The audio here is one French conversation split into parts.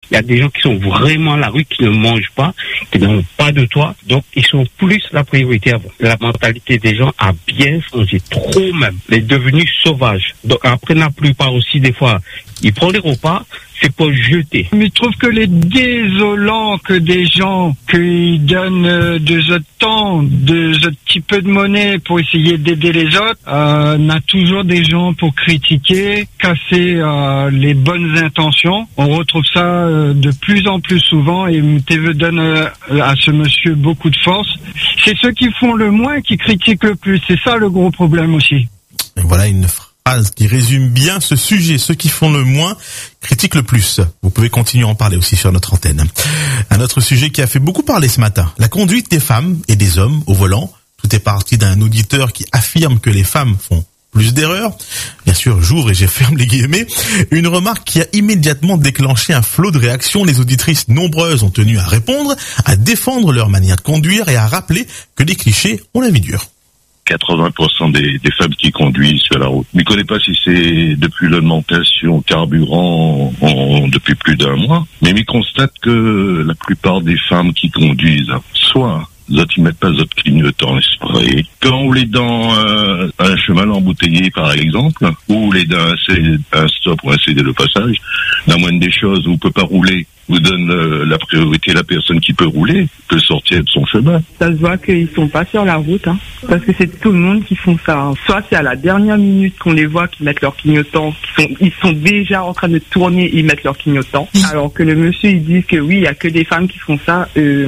Il y a des gens qui sont vraiment à la rue, qui ne mangent pas, qui n'ont pas de toit. Donc, ils sont plus la priorité avant. La mentalité des gens a bien changé, trop même. Elle est devenue sauvage. Donc, après, la plupart aussi, des fois, ils prennent les repas, c'est pour jeter. Mais je trouve que les désolant que des gens qui donnent de autres temps, de ce petit peu de monnaie pour essayer d'aider les autres, on a toujours des gens pour critiquer, casser les bonnes intentions. On retrouve ça de plus en plus souvent et TV donne à ce monsieur beaucoup de force. C'est ceux qui font le moins qui critiquent le plus. C'est ça le gros problème aussi. Et voilà une phrase qui résume bien ce sujet. Ceux qui font le moins critiquent le plus. Vous pouvez continuer à en parler aussi sur notre antenne. Un autre sujet qui a fait beaucoup parler ce matin. La conduite des femmes et des hommes au volant. Tout est parti d'un auditeur qui affirme que les femmes font plus d'erreurs. Bien sûr, j'ouvre et je ferme les guillemets. Une remarque qui a immédiatement déclenché un flot de réactions. Les auditrices nombreuses ont tenu à répondre, à défendre leur manière de conduire et à rappeler que les clichés ont la vie dure. 80% des femmes qui conduisent sur la route. Je ne connais pas si c'est depuis l'augmentation carburant depuis plus d'un mois, mais je constate que la plupart des femmes qui conduisent, soit les autres, ils mettent pas les autres clignotants l'esprit. Quand on est dans un chemin embouteillé, par exemple, ou les dans un stop ou un céder le passage, la moindre des choses, on peut pas rouler. Vous donne la priorité à la personne qui peut rouler, peut sortir de son chemin. Ça se voit qu'ils sont pas sur la route, parce que c'est tout le monde qui font ça. Soit c'est à la dernière minute qu'on les voit qui mettent leur clignotant, ils sont déjà en train de tourner et ils mettent leur clignotant, alors que le monsieur il dit que oui, il y a que des femmes qui font ça.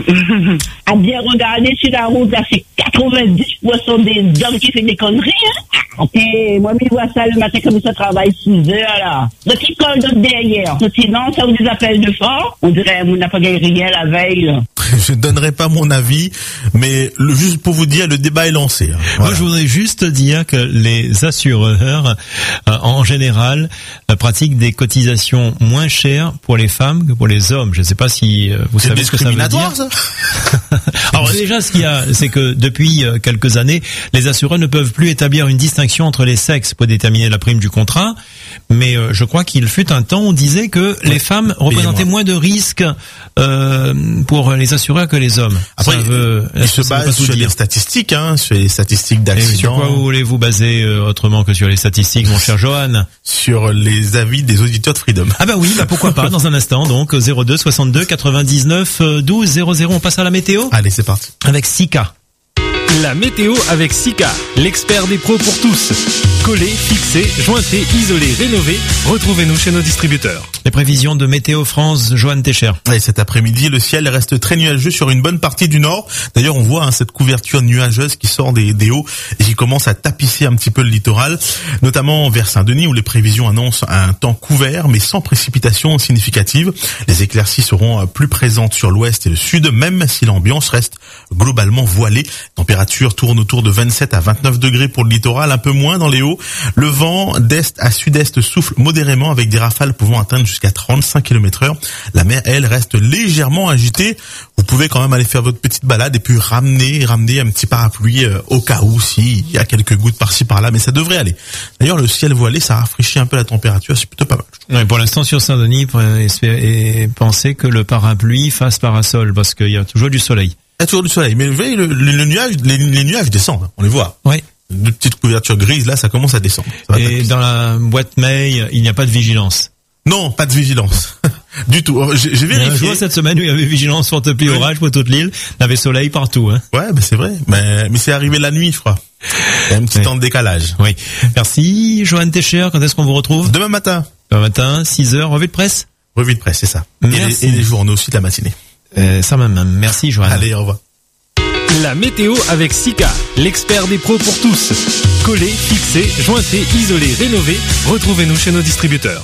À bien regarder sur la route, là c'est 90% des hommes qui font des conneries. Ok, moi je vois ça le matin comme ça travaille 6 heures là. Donc ils collent d'autres derrière. Sinon ça vous des appels de fort. On dirait qu'on n'a pas gagné rien la veille. Je donnerai pas mon avis, mais juste pour vous dire, le débat est lancé. Voilà. Moi, je voudrais juste dire que les assureurs, en général, pratiquent des cotisations moins chères pour les femmes que pour les hommes. Je ne sais pas si vous savez ce que ça veut dire. Ça. Alors déjà, ce qu'il y a, c'est que depuis quelques années, les assureurs ne peuvent plus établir une distinction entre les sexes pour déterminer la prime du contrat. Mais je crois qu'il fut un temps où on disait que les femmes représentaient moins de risques pour les assureurs que les hommes. Après, ils se basent sur les statistiques, sur les statistiques d'accidents. Sur quoi voulez-vous baser autrement que sur les statistiques, mon cher Johan? Sur les avis des auditeurs de Freedom. Ah bah oui, pourquoi pas, dans un instant, donc 02 62 99 12 00. On passe à la météo? Allez, c'est parti. Avec Sika. La météo avec Sika, l'expert des pros pour tous. Collé, fixé, jointé, isolé, rénové. Retrouvez-nous chez nos distributeurs. Les prévisions de Météo France, Johan Técher. Et cet après-midi, le ciel reste très nuageux sur une bonne partie du nord. D'ailleurs, on voit cette couverture nuageuse qui sort des hauts et qui commence à tapisser un petit peu le littoral, notamment vers Saint-Denis où les prévisions annoncent un temps couvert mais sans précipitations significatives. Les éclaircies seront plus présentes sur l'ouest et le sud, même si l'ambiance reste globalement voilée. Température tourne autour de 27 à 29 degrés pour le littoral, un peu moins dans les hauts. Le vent d'est à sud-est souffle modérément avec des rafales pouvant atteindre jusqu'à 35 km/h. La mer, elle, reste légèrement agitée. Vous pouvez quand même aller faire votre petite balade et puis ramener un petit parapluie au cas où s'il y a quelques gouttes par-ci par-là, mais ça devrait aller. D'ailleurs, le ciel voilé, ça rafraîchit un peu la température, c'est plutôt pas mal. Ouais, pour l'instant, sur Saint-Denis, pensez que le parapluie fasse parasol parce qu'il y a toujours du soleil. Il y a toujours du soleil, mais vous voyez, les nuages descendent, on les voit. Oui. De petites couvertures grises, là, ça commence à descendre. Et dans la boîte mail, il n'y a pas de vigilance. Non, pas de vigilance. Du tout. J'ai vérifié. Je vois cette semaine où il y avait vigilance forte pluie orage pour toute l'île. Il y avait soleil partout, Ouais, c'est vrai. Mais c'est arrivé la nuit, je crois. Il y a un petit temps de décalage. Oui. Merci, Johan Técher. Quand est-ce qu'on vous retrouve? Demain matin. Demain matin, 6h, revue de presse? Revue de presse, c'est ça. Merci. Et les journaux aussi de la matinée. Ça même. Merci, Johan. Allez, au revoir. La météo avec Sika, l'expert des pros pour tous. Collé, fixé, jointé, isolé, rénové. Retrouvez-nous chez nos distributeurs.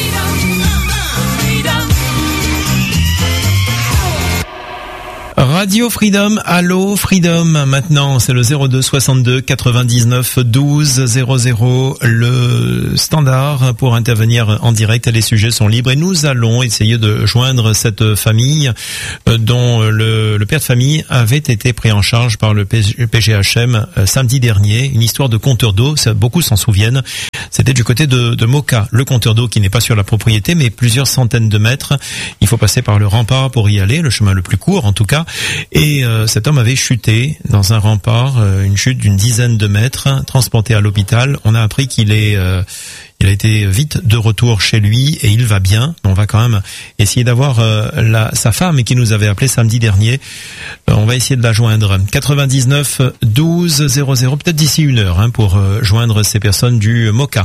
Radio Radio Freedom. Allô Freedom. Maintenant, c'est le 02 62 99 12 00, le standard pour intervenir en direct. Les sujets sont libres et nous allons essayer de joindre cette famille dont le père de famille avait été pris en charge par le PGHM samedi dernier. Une histoire de compteur d'eau, beaucoup s'en souviennent. C'était du côté de Moka, le compteur d'eau qui n'est pas sur la propriété mais plusieurs centaines de mètres. Il faut passer par le rempart pour y aller, le chemin le plus court en tout cas. Et cet homme avait chuté dans un rempart, une chute d'une dizaine de mètres, transporté à l'hôpital. On a appris qu'il a été vite de retour chez lui et il va bien. On va quand même essayer d'avoir sa femme qui nous avait appelé samedi dernier. On va essayer de la joindre. 99 12 00, peut-être d'ici 1 heure pour joindre ces personnes du Moka.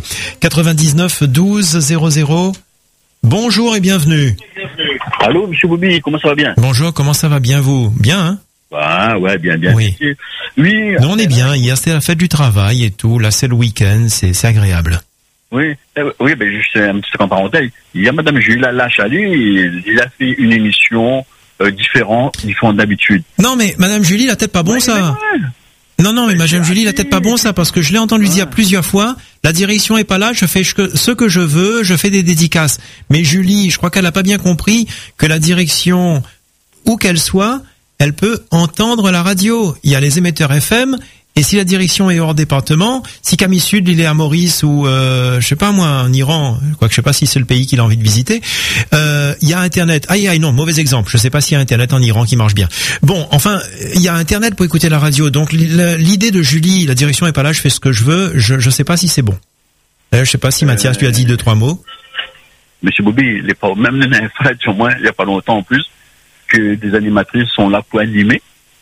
99 12 00. Bonjour et bienvenue. Allô, monsieur Bobby, comment ça va bien? Bonjour, comment ça va bien vous? Bien, hein? Ah, ouais, bien. Oui. Oui. Nous, on est bien. Hier, c'était la fête du travail et tout. Là, c'est le week-end. C'est agréable. Oui, juste un petit truc en parenthèse. Il y a madame Julie Lachalet, il a fait une émission différente d'habitude. Non, mais madame Julie, la tête pas bon, ça. Non, mais madame Julie, la tête pas bon, ça, parce que je l'ai entendu dire plusieurs fois, la direction est pas là, je fais ce que je veux, je fais des dédicaces. Mais Julie, je crois qu'elle a pas bien compris que la direction, où qu'elle soit, elle peut entendre la radio. Il y a les émetteurs FM, et si la direction est hors département, si Camille Sud, il est à Maurice ou, je sais pas moi, en Iran, quoique je sais pas si c'est le pays qu'il a envie de visiter, il y a Internet. Non, mauvais exemple. Je sais pas s'il y a Internet en Iran qui marche bien. Bon, enfin, il y a Internet pour écouter la radio. Donc, l'idée de Julie, la direction est pas là, je fais ce que je veux, je sais pas si c'est bon. Je sais pas si Mathias lui a dit 2-3 mots. Monsieur Bobby, même les infos, sur moi, il y a pas longtemps en plus, que des animatrices sont là pour animer.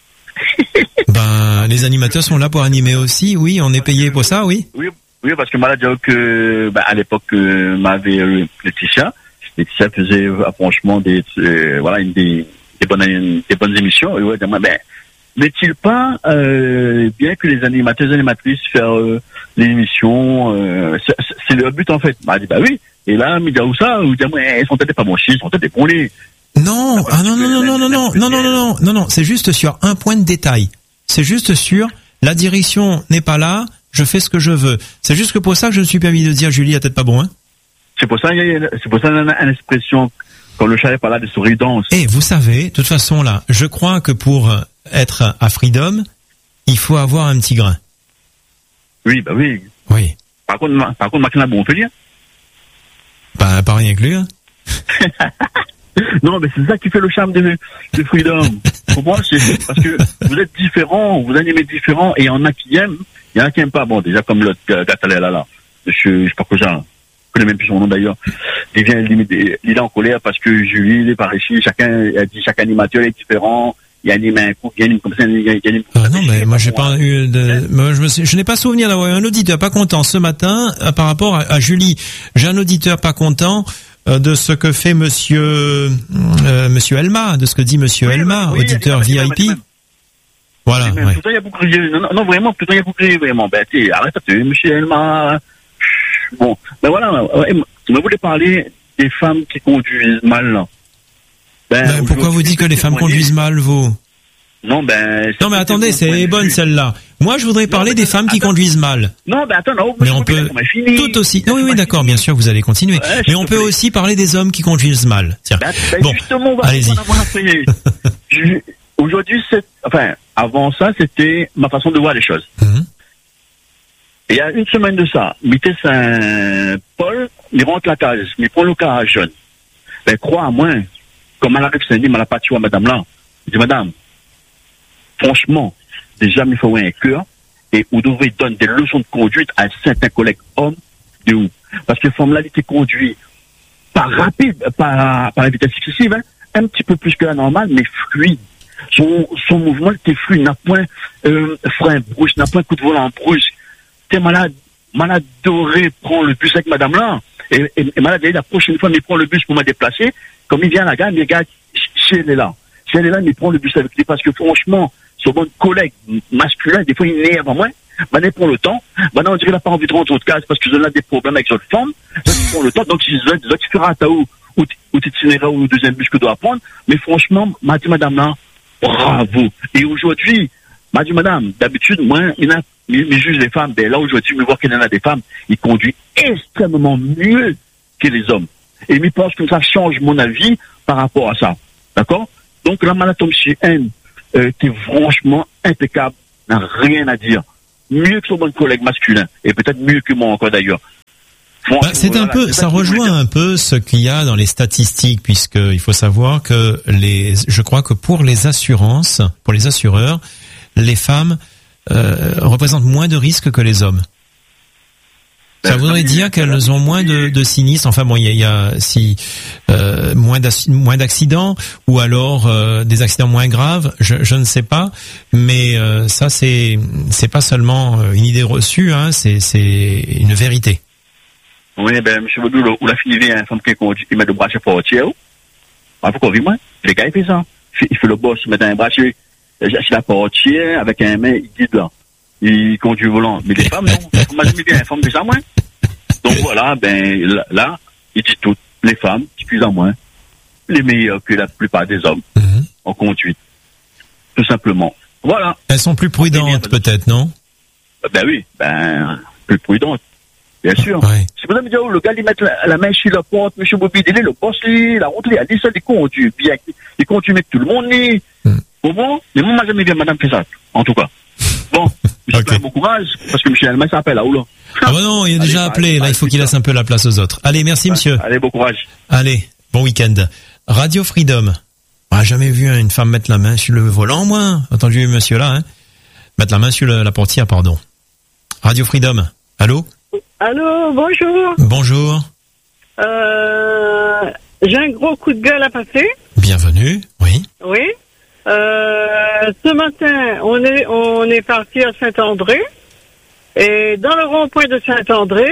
Les animateurs sont là pour animer aussi, oui, on est payé pour ça, oui. Oui, parce que moi, à l'époque, m'avait Laetitia faisait franchement des bonnes émissions. Et ouais, n'est-il pas bien que les animatrices faire l'émission, c'est leur but en fait. M'a dit oui. Et là, il dit où ça? Il dit elles sont peut-être pas bons chiffres, sont peut-être pour les. Non, non, c'est juste sur un point de détail. C'est juste sur la direction n'est pas là, je fais ce que je veux. C'est juste que pour ça que je me suis permis de dire Julie, la tête pas bon, hein. C'est pour ça qu'il y a une expression quand le chat est pas là de souris danse. Et vous savez, de toute façon là, je crois que pour être à Freedom, il faut avoir un petit grain. Oui, oui. Oui. Par contre, Makina Montpellier. Pas rien que lui, hein. Non, mais c'est ça qui fait le charme de Freedom. Pour moi, c'est parce que vous êtes différents, vous animez différents, et il y en a qui aiment, il y en a qui aiment pas. Bon, déjà, comme l'autre Gatalé là. Je sais pas quoi, je connais même plus son nom d'ailleurs. Il est en colère parce que Julie, il est par ici, chaque animateur est différent. Il anime un coup, il anime comme ça, il anime. Non, mais moi, j'ai pas eu je n'ai pas souvenir d'avoir eu un auditeur pas content ce matin, par rapport à Julie. J'ai un auditeur pas content, de ce que fait monsieur Elma, de ce que dit monsieur Elma, auditeur VIP. Voilà, ouais. Tout le temps, il y a beaucoup de non, vraiment, tout le temps, il y a beaucoup de vraiment. Arrête, monsieur Elma. Bon, voilà, je voulais parler des femmes qui conduisent mal, là. Pourquoi vous dites que les femmes conduisent mal, vous? Non, mais attendez, c'est bonne celle-là. Moi, je voudrais parler des femmes qui conduisent mal. Non, attends, mais on peut tout aussi. Oui, d'accord, bien sûr, vous allez continuer. Mais on peut aussi parler des hommes qui conduisent mal. Tiens. Bon, justement, allez-y. Aujourd'hui, avant ça, c'était ma façon de voir les choses. Et il y a une semaine de ça, Mité Saint-Paul, il rentre la case, il prend le carrage jaune. Crois-moi, comme elle arrive samedi, elle a pas tué à madame là. Je dis, madame, franchement, déjà, il faut avoir un cœur et vous devrez donner des leçons de conduite à certains collègues hommes de vous. Parce que femme là, il était conduit pas rapide, pas à vitesse excessive, un petit peu plus que la normale, mais fluide. Son mouvement était fluide, n'a point frein brusque, n'a point coup de volant brusque. T'es malade adoré prendre le bus avec madame là. Et malade, la prochaine fois, il prend le bus pour me déplacer. Comme il vient à la gare, mais gars, si elle est là, il prend le bus avec lui parce que franchement, son bon collègue masculin, des fois, il nerve à moi. Il prend le temps. Maintenant, on dirait qu'il n'a pas envie de rentrer autre case parce que je a des problèmes avec d'autres femmes. Il prend le temps. Donc, si tu feras à Taou, ou tu tireras au deuxième bus que tu dois prendre. Mais franchement, madame là, bravo. Et aujourd'hui, madame, d'habitude, moi, je juge les femmes, ben là, aujourd'hui, je vois qu'il y en a des femmes, ils conduisent extrêmement mieux que les hommes. Et je pense que ça change mon avis par rapport à ça. D'accord? Donc, la madame chez N, qui est franchement impeccable, n'a rien à dire. Mieux que son bon collègue masculin. Et peut-être mieux que moi encore d'ailleurs. C'est un peu, ça rejoint un peu ce qu'il y a dans les statistiques, puisque il faut savoir que je crois que pour les assurances, pour les assureurs, les femmes représentent moins de risques que les hommes. Ça voudrait dire qu'elles ont moins de sinistres. Enfin bon, il y a moins d'accidents, ou alors des accidents moins graves. Je ne sais pas, mais ça c'est pas seulement une idée reçue, hein, c'est une vérité. Oui, ben, M. Baudou, ou la fille vient, une femme qui conduit, il met le bracelet portier, pourquoi vivre, moi? Les gars, il fait ça. Il fait le boss, il met un bracelet, c'est la portière, avec un main, il guide là. Il conduit le volant. Mais les femmes, non. Moi, j'aime bien, les femmes, déjà, moi. Donc voilà, ben, là, il dit toutes les femmes, plus en moins, les meilleures que la plupart des hommes, en conduite. Tout simplement. Voilà. Elles sont plus prudentes, peut-être, non? Ben oui, plus prudentes. Bien sûr. Ouais. Si vous avez dit, le gars, il met la main sur la porte, M. Bobby, il est le boss, la route, il a dit ça, il conduit bien, il conduit avec tout le monde, Comment? Mais moi, j'ai jamais bien madame fait ça, en tout cas. Bon, je okay. Bon courage, parce que M. Elma s'appelle là, ou là. Ah bah non, il a déjà appelé, là, il faut qu'il laisse un peu la place aux autres. Allez, merci, monsieur. Allez, bon courage. Allez, bon week-end. Radio Freedom. On n'a jamais vu une femme mettre la main sur le volant, moi. Entendu, monsieur là, hein. Mettre la main sur la portière, pardon. Radio Freedom. Allô? Allô, bonjour. Bonjour. J'ai un gros coup de gueule à passer. Bienvenue, oui. Oui. Ce matin, on est parti à Saint-André. Et dans le rond-point de Saint-André,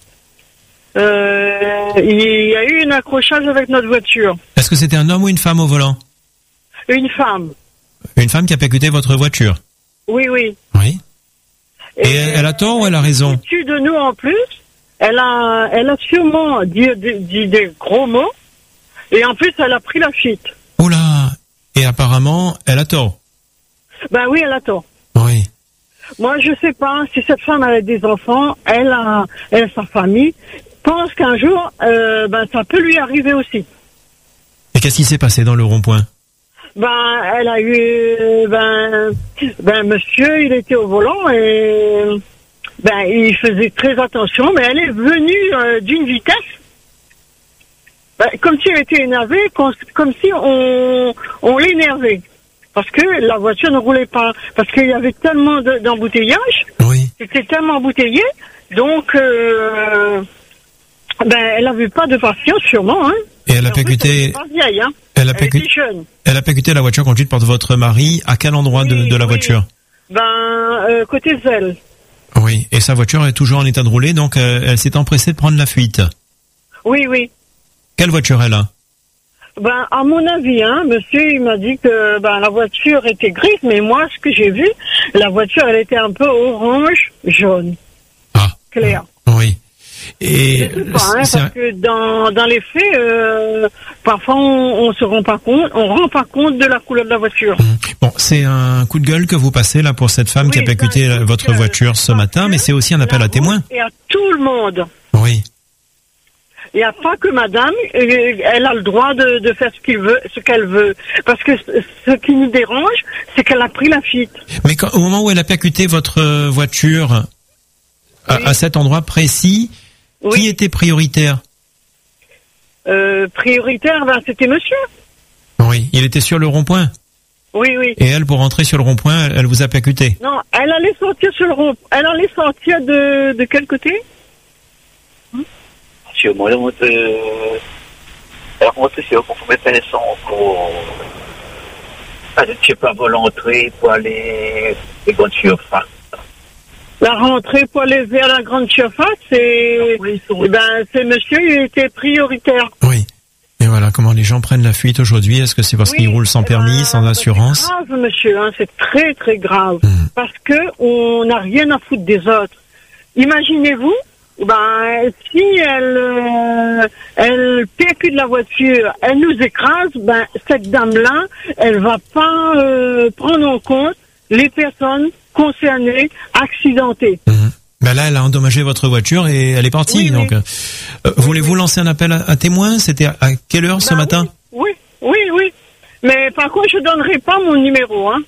il y a eu un accrochage avec notre voiture. Est-ce que c'était un homme ou une femme au volant? Une femme. Une femme qui a percuté votre voiture? Oui, oui. Oui. Et elle a tort ou elle a raison? Au-dessus de nous en plus, elle a sûrement dit des gros mots, et en plus elle a pris la fuite. Oula! Et apparemment, elle a tort. Ben oui, elle a tort. Oui. Moi, je sais pas si cette femme a des enfants, elle a sa famille. Pense qu'un jour, ça peut lui arriver aussi. Et qu'est-ce qui s'est passé dans le rond-point? Elle a eu, monsieur, il était au volant et, il faisait très attention, mais elle est venue d'une vitesse, comme si elle était énervée, comme si on l'énervait. Parce que la voiture ne roulait pas, parce qu'il y avait tellement d'embouteillage. Oui. C'était tellement embouteillé, donc, elle n'avait pas de patience, sûrement, hein. Et elle a percuté. Elle a percuté la voiture conduite par votre mari. À quel endroit de la voiture? Côté Zelle. Oui. Et sa voiture est toujours en état de rouler, donc elle s'est empressée de prendre la fuite. Oui, oui. Quelle voiture elle a? À mon avis, monsieur, il m'a dit que la voiture était grise, mais moi, ce que j'ai vu, la voiture, elle était un peu orange, jaune. Ah. Clair. Oui. Et je sais pas, parce que dans les faits, parfois on se rend pas compte, de la couleur de la voiture. Bon, c'est un coup de gueule que vous passez là pour cette femme qui a percuté votre voiture ce matin, mais c'est aussi un appel à témoins. Et à tout le monde. Oui. Il n'y a pas que madame, elle a le droit de faire ce qu'elle veut. Parce que ce qui nous dérange, c'est qu'elle a pris la fuite. Mais au moment où elle a percuté votre voiture, à cet endroit précis, qui était prioritaire? Prioritaire, c'était monsieur. Oui, il était sur le rond-point. Oui, oui. Et elle, pour rentrer sur le rond-point, elle vous a percuté? Non, elle allait sortir sur le rond-point. Elle allait sortir de quel côté? Monsieur, moi, elle remonte sur pour mettre les sons pour... Je ne sais pas, pour l'entrée, pour aller les grandes surfaces. La rentrée pour aller vers la grande surface, c'est monsieur, il était prioritaire. Oui. Et voilà, comment les gens prennent la fuite aujourd'hui? Est-ce que c'est parce qu'ils roulent sans permis, sans assurance? C'est grave, monsieur, c'est très, très grave. Parce que on n'a rien à foutre des autres. Imaginez-vous, Si elle percute la voiture, elle nous écrase, cette dame-là, elle va pas prendre en compte les personnes concernées, accidentées. Là, elle a endommagé votre voiture et elle est partie. Oui, donc, voulez-vous lancer un appel à témoins? C'était à quelle heure ce matin? Oui. Mais par contre, je donnerai pas mon numéro, hein.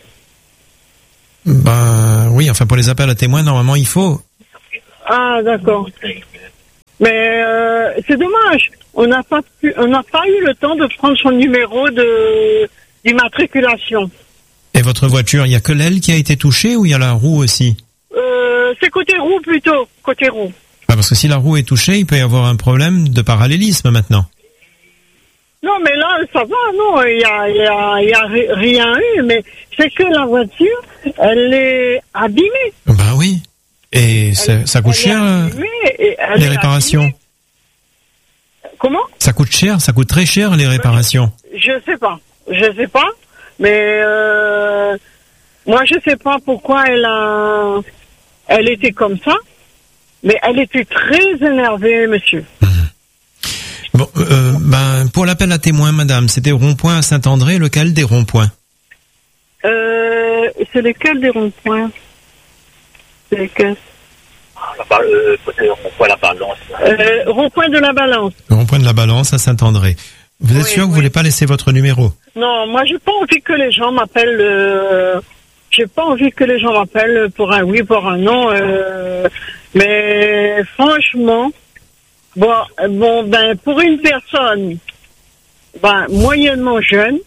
Oui, enfin, pour les appels à témoins, normalement, il faut. Ah, d'accord. Mais c'est dommage. On n'a pas eu le temps de prendre son numéro d'immatriculation. Et votre voiture, il y a que l'aile qui a été touchée ou il y a la roue aussi? C'est côté roue plutôt, côté roue. Parce que si la roue est touchée, il peut y avoir un problème de parallélisme maintenant. Non, mais là, ça va, non, il y a rien eu, mais c'est que la voiture, elle est abîmée. Oui. Et ça coûte cher, les réparations. Abîmée. Comment? Ça coûte cher, ça coûte très cher, les réparations. Je sais pas, mais moi je sais pas pourquoi elle était comme ça, mais elle était très énervée, monsieur. Bon, pour l'appel à témoins, madame, c'était rond-point à Saint-André, lequel des ronds-points? C'est lequel des ronds-points? C'est lequel? Rond-point la Balance. Rond-point de la Balance. Rond-point de la Balance à Saint-André. Vous êtes sûr que vous voulez pas laisser votre numéro? Non, moi j'ai pas envie que les gens m'appellent. J'ai pas envie que les gens m'appellent pour un oui, pour un non. Mais franchement, pour une personne, moyennement jeune,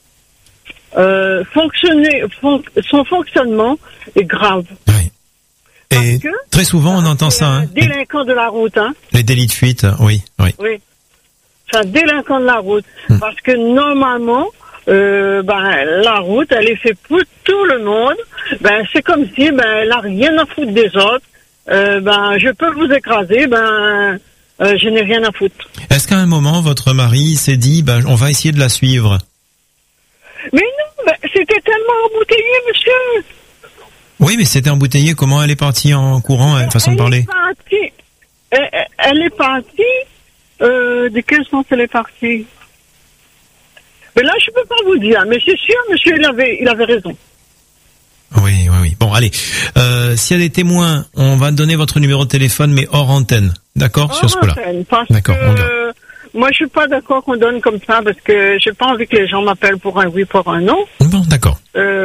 son fonctionnement est grave. Oui. Et très souvent, on entend ça. Délinquant de la route, hein. Les délits de fuite, oui. Oui. C'est un délinquant de la route. Parce que normalement, la route, elle est faite pour tout le monde. C'est comme si, elle a rien à foutre des autres. Je peux vous écraser, je n'ai rien à foutre. Est-ce qu'à un moment, votre mari s'est dit, on va essayer de la suivre? Mais non, c'était tellement embouteillé, monsieur. Oui, mais c'était embouteillé. Comment elle est partie en courant, façon de parler? Elle est partie. De quel sens elle est partie? Mais là, je peux pas vous dire. Mais c'est sûr, monsieur, il avait raison. Oui. Bon, allez. S'il y a des témoins, on va donner votre numéro de téléphone, mais hors antenne. D'accord, sur ce coup-là. D'accord. Moi, je suis pas d'accord qu'on donne comme ça parce que j'ai pas envie que les gens m'appellent pour un oui, pour un non. Bon, d'accord.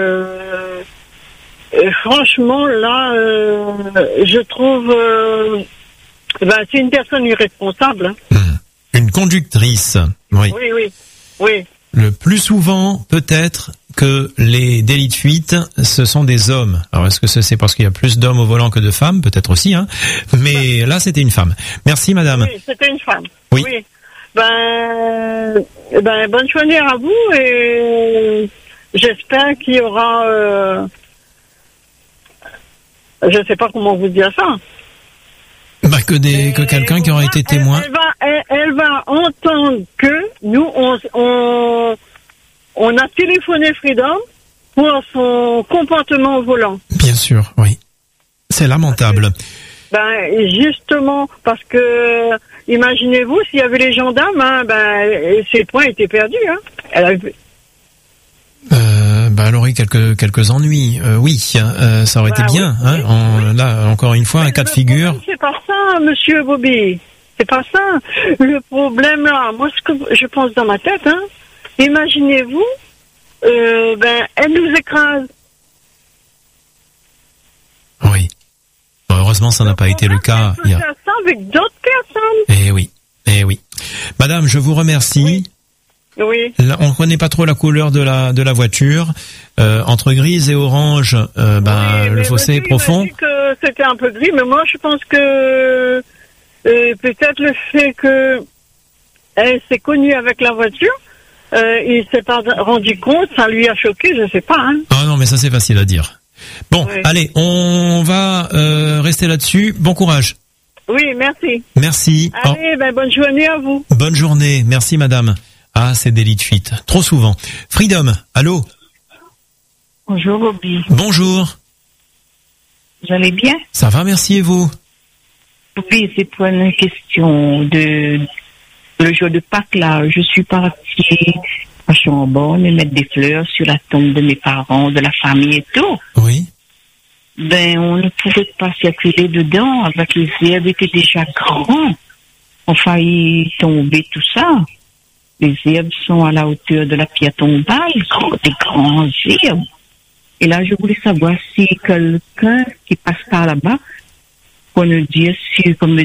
Franchement, là, je trouve, c'est une personne irresponsable. Hein. Une conductrice. Oui. Oui. Le plus souvent, peut-être que les délits de fuite, ce sont des hommes. Alors, est-ce que c'est parce qu'il y a plus d'hommes au volant que de femmes? Peut-être aussi, hein. Mais là, c'était une femme. Merci, madame. Oui, c'était une femme. Oui. Bonne journée à vous et j'espère qu'il y aura, je sais pas comment vous dire ça. Que quelqu'un qui aura été témoin. Elle va entendre que nous, on a téléphoné Freedom pour son comportement au volant. Bien sûr, oui. C'est lamentable. Justement, parce que, imaginez-vous, s'il y avait les gendarmes, ses points étaient perdus, hein. Elle aurait quelques ennuis. Oui, ça aurait été bien. Là, encore une fois, un cas de figure. C'est pas ça, monsieur Bobby. C'est pas ça. Le problème là, moi, ce que je pense dans ma tête, hein. Imaginez-vous, elle nous écrase. Oui. Heureusement, ça n'a pas été le cas. On peut faire ça avec d'autres personnes. Eh oui. Madame, je vous remercie. Oui. Là, on connaît pas trop la couleur de la voiture. Entre grise et orange, le fossé est profond. Il m'a dit que c'était un peu gris, mais moi je pense que peut-être le fait que elle s'est connue avec la voiture, il s'est pas rendu compte, ça lui a choqué, je sais pas. Hein. Ah non, mais ça c'est facile à dire. Bon, allez, on va rester là-dessus. Bon courage. Oui, merci. Merci. Allez, bonne journée à vous. Bonne journée, merci madame. Ah, c'est délit de fuite. Trop souvent. Freedom, allô? Bonjour, Bobby. Bonjour. Vous allez bien? Ça va, merci, et vous? Oui, c'est pour une question de le jour de Pâques là. Je suis partie à Chambord et mettre des fleurs sur la tombe de mes parents, de la famille et tout. Oui. Ben, on ne pouvait pas circuler dedans avec les herbes étaient déjà grands. On failli tomber tout ça. Les herbes sont à la hauteur de la pierre tombale, des grands herbes. Et là, je voulais savoir si quelqu'un qui passe par là-bas pour nous dire si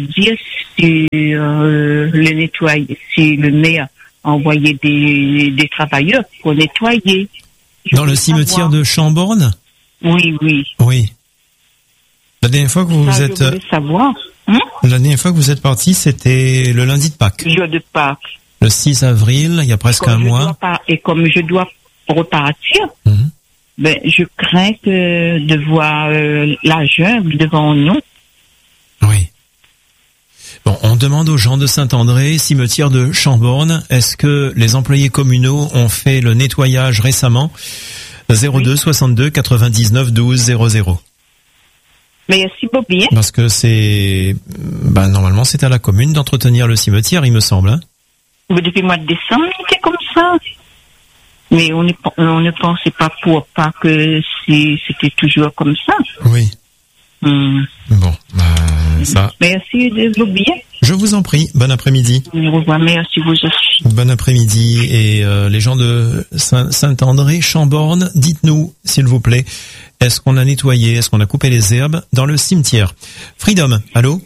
le nettoyer, si le maire a envoyé des travailleurs pour nettoyer. Dans le cimetière de Chamborne? Oui, oui. Oui. La dernière fois que vous êtes... Je voulais savoir. La dernière fois que vous êtes parti, c'était le lundi de Pâques. Le jour de Pâques. Le 6 avril, il y a presque un mois. Et comme je dois repartir, ben, je crains de voir la jungle devant nous. Oui. Bon, on demande aux gens de Saint-André, cimetière de Chamborne, est-ce que les employés communaux ont fait le nettoyage récemment? 02 62 99 12 00. Merci Bobby. Parce que c'est... normalement, c'est à la commune d'entretenir le cimetière, il me semble. Hein. Depuis le mois de décembre, c'était comme ça. Mais on ne pensait pas que c'était toujours comme ça. Oui. Bon, ça... Merci de Bobby. Je vous en prie, bon après-midi. Au revoir, merci vous aussi. Bon après-midi. Et les gens de Saint-André, Chamborne, dites-nous, s'il vous plaît, est-ce qu'on a nettoyé, est-ce qu'on a coupé les herbes dans le cimetière? Freedom, allô?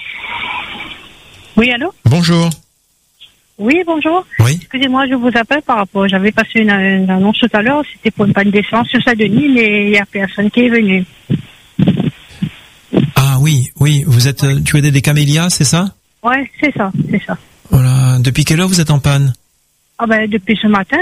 Oui, allô? Bonjour. Oui, bonjour. Oui. Excusez-moi, je vous appelle par rapport, j'avais passé une annonce tout à l'heure, c'était pour une panne d'essence sur Saint-Denis, mais il n'y a personne qui est venu. Ah oui, vous êtes, tu es des camélias, c'est ça? Ouais, c'est ça. Voilà. Depuis quelle heure vous êtes en panne? Ah ben, depuis ce matin.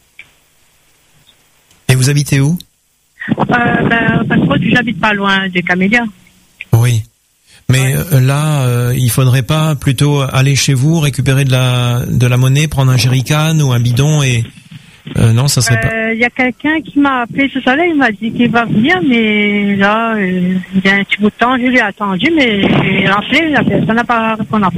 Et vous habitez où? Parce que j'habite pas loin des camélias. Oui. Mais là, il faudrait pas plutôt aller chez vous, récupérer de la monnaie, prendre un jerrycan ou un bidon et... non, ça serait pas... Il y a quelqu'un qui m'a appelé tout à l'heure, il m'a dit qu'il va venir, mais là, il y a un petit bout de temps, je l'ai attendu, mais j'ai rappelé, la personne n'a pas répondu.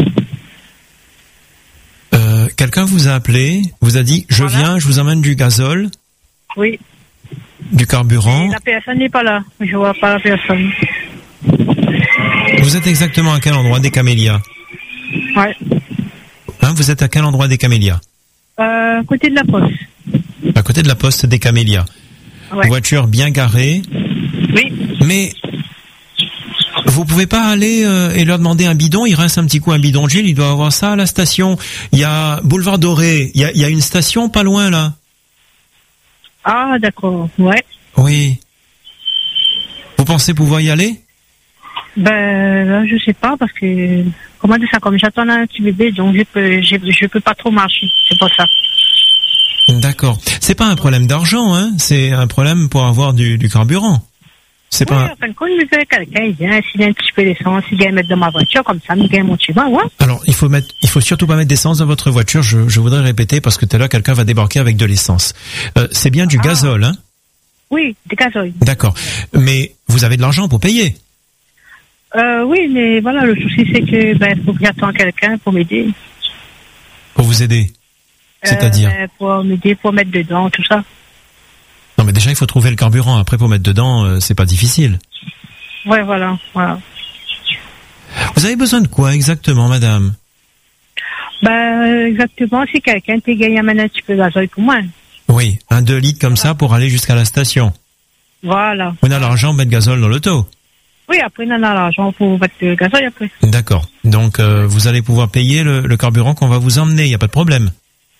Quelqu'un vous a appelé, vous a dit, je viens, je vous emmène du gazole. Oui. Du carburant. Et la personne n'est pas là, je vois pas la personne. Vous êtes exactement à quel endroit des camélias? Ouais. Hein, vous êtes à quel endroit des camélias? À côté de la poste. À côté de la poste des camélias. Ouais. Voiture bien garée. Oui. Mais vous pouvez pas aller et leur demander un bidon? Il reste un petit coup un bidon de Gilles, il doit avoir ça à la station. Il y a Boulevard Doré, il y a une station pas loin là. Ah d'accord, ouais. Oui. Vous pensez pouvoir y aller? Ben là, je sais pas parce que comment dire ça, comme j'attends un petit bébé, donc je peux pas trop marcher, c'est pour ça. D'accord. C'est pas un problème d'argent, hein. C'est un problème pour avoir du carburant. C'est oui, pas. Enfin, quand il veut quelqu'un, il vient, s'il y a un petit peu d'essence, il vient mettre dans ma voiture, comme ça, il vient monter devant, ouais. Alors, il faut surtout pas mettre d'essence dans votre voiture. Je voudrais répéter parce que tout à l'heure, quelqu'un va débarquer avec de l'essence. C'est bien du gazole, hein. Oui, du gazole. D'accord. Mais vous avez de l'argent pour payer. Oui, mais voilà, le souci, c'est que, faut que j'attende quelqu'un pour m'aider. Pour vous aider. C'est-à-dire? Pour m'aider, pour mettre dedans, tout ça. Non, mais déjà, il faut trouver le carburant. Après, pour mettre dedans, c'est pas difficile. Ouais, voilà. Vous avez besoin de quoi exactement, madame? Exactement, si quelqu'un t'a gagné un petit peu de gazole pour moi. Oui, 2 litres comme ça pour aller jusqu'à la station. Voilà. On a l'argent pour mettre gazole dans l'auto. Oui, après, on a l'argent pour mettre le gazole après. D'accord. Donc, vous allez pouvoir payer le carburant qu'on va vous emmener, il n'y a pas de problème.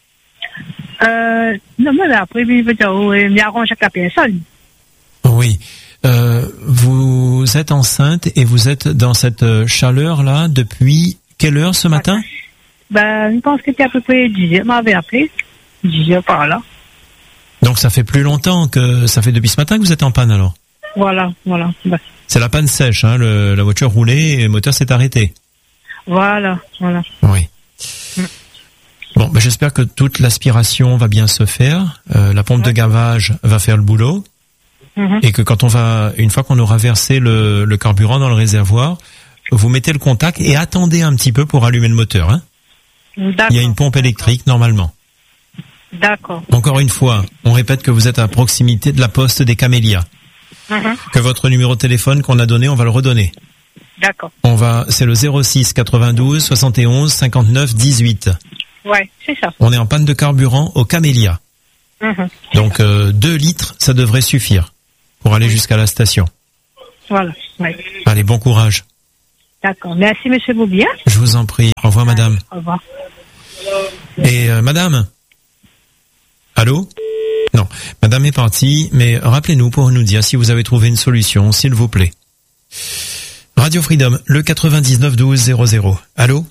Non, mais après, il veut dire, il arrange avec la personne. Oui. Vous êtes enceinte et vous êtes dans cette chaleur-là depuis quelle heure ce matin? Je pense que c'était à peu près 10 heures, m'avait appelé. 10 heures par là. Donc, ça fait plus longtemps que ça fait depuis ce matin que vous êtes en panne alors? Voilà. C'est la panne sèche, hein, la voiture roulait et le moteur s'est arrêté. Voilà. Oui. Bon, j'espère que toute l'aspiration va bien se faire. La pompe de gavage va faire le boulot. Et que une fois qu'on aura versé le carburant dans le réservoir, vous mettez le contact et attendez un petit peu pour allumer le moteur. Hein. D'accord. Il y a une pompe électrique normalement. D'accord. Encore une fois, on répète que vous êtes à proximité de la poste des Camélias. Que votre numéro de téléphone qu'on a donné, on va le redonner. D'accord. C'est le 06 92 71 59 18. Ouais, c'est ça. On est en panne de carburant au Camélia. Donc 2 litres, ça devrait suffire pour aller jusqu'à la station. Voilà. Ouais. Allez, bon courage. D'accord. Merci, monsieur Bobia. Je vous en prie. Au revoir, madame. Au revoir. Et madame? Allô? Non, madame est partie, mais rappelez-nous pour nous dire si vous avez trouvé une solution, s'il vous plaît. Radio Freedom, le 99 12 00. Allô?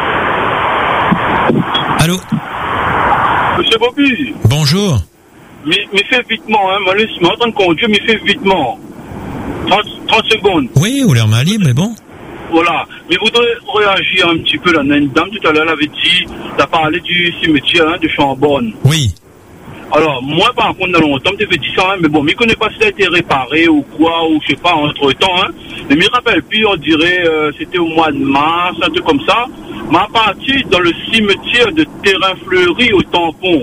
Allô? Monsieur Bobby. Bonjour. Mais fait vitement, hein. Moi, je suis en train de conduire, mais fait vitement. 30 secondes. Oui, ou l'air mal libre, mais bon. Voilà. Mais vous devez réagir un petit peu là. Une dame tout à l'heure, elle avait dit, elle a parlé du cimetière hein, de Chambonne. Oui. Alors, moi, par contre, dans longtemps, je dit ça, hein, mais bon, je ne connais pas si ça a été réparé ou quoi, ou je sais pas, entre-temps, hein. Mais je me rappelle plus, on dirait, c'était au mois de mars, un truc comme ça. Mais à partir dans le cimetière de Terrain Fleuri au Tampon.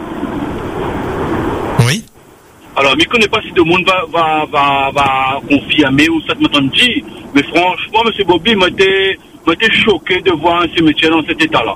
Oui. Alors, je ne connais pas si tout le monde va confirmer ou ça te m'entend dire. Mais franchement, M. Bobby, m'a été choqué de voir un cimetière dans cet état-là.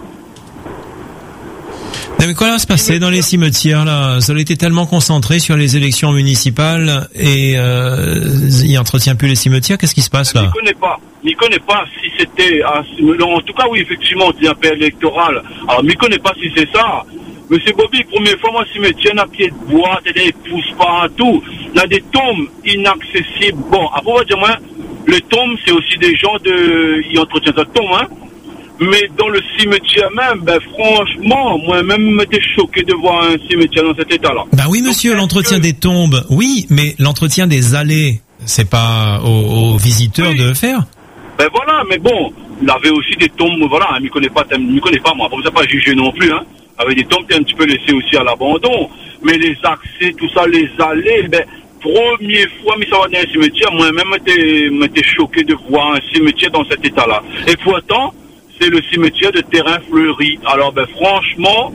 Mais quoi va se passer dans les cimetières là? Ça a été tellement concentré sur les élections municipales et il entretient plus les cimetières. Qu'est-ce qui se passe là? Je ne connais pas si c'était... En tout cas, oui, effectivement, c'est un peu électoral. Alors, je ne connais pas si c'est ça. Monsieur Bobby, première fois, moi, cimetière, on a pied de bois, des pouces partout. Il y a des tombes inaccessibles. Bon, après, on va dire, moi, les tombes, c'est aussi des gens qui entretiennent cette tombe, hein. Mais dans le cimetière même, ben franchement, moi-même, j'étais choqué de voir un cimetière dans cet état-là. Bah oui, monsieur, l'entretien des tombes, oui, mais l'entretien des allées, c'est pas aux visiteurs de faire. Ben voilà, mais bon, il avait aussi des tombes, voilà, je ne connais pas moi, pour ça pas juger non plus, hein. Il avait des tombes qui étaient un petit peu laissées aussi à l'abandon. Mais les accès, tout ça, les allées, ben, première fois, mais ça va dans un cimetière, moi-même, j'étais choqué de voir un cimetière dans cet état-là. Et pourtant, c'est le cimetière de Terrain Fleuri. Alors, ben, franchement,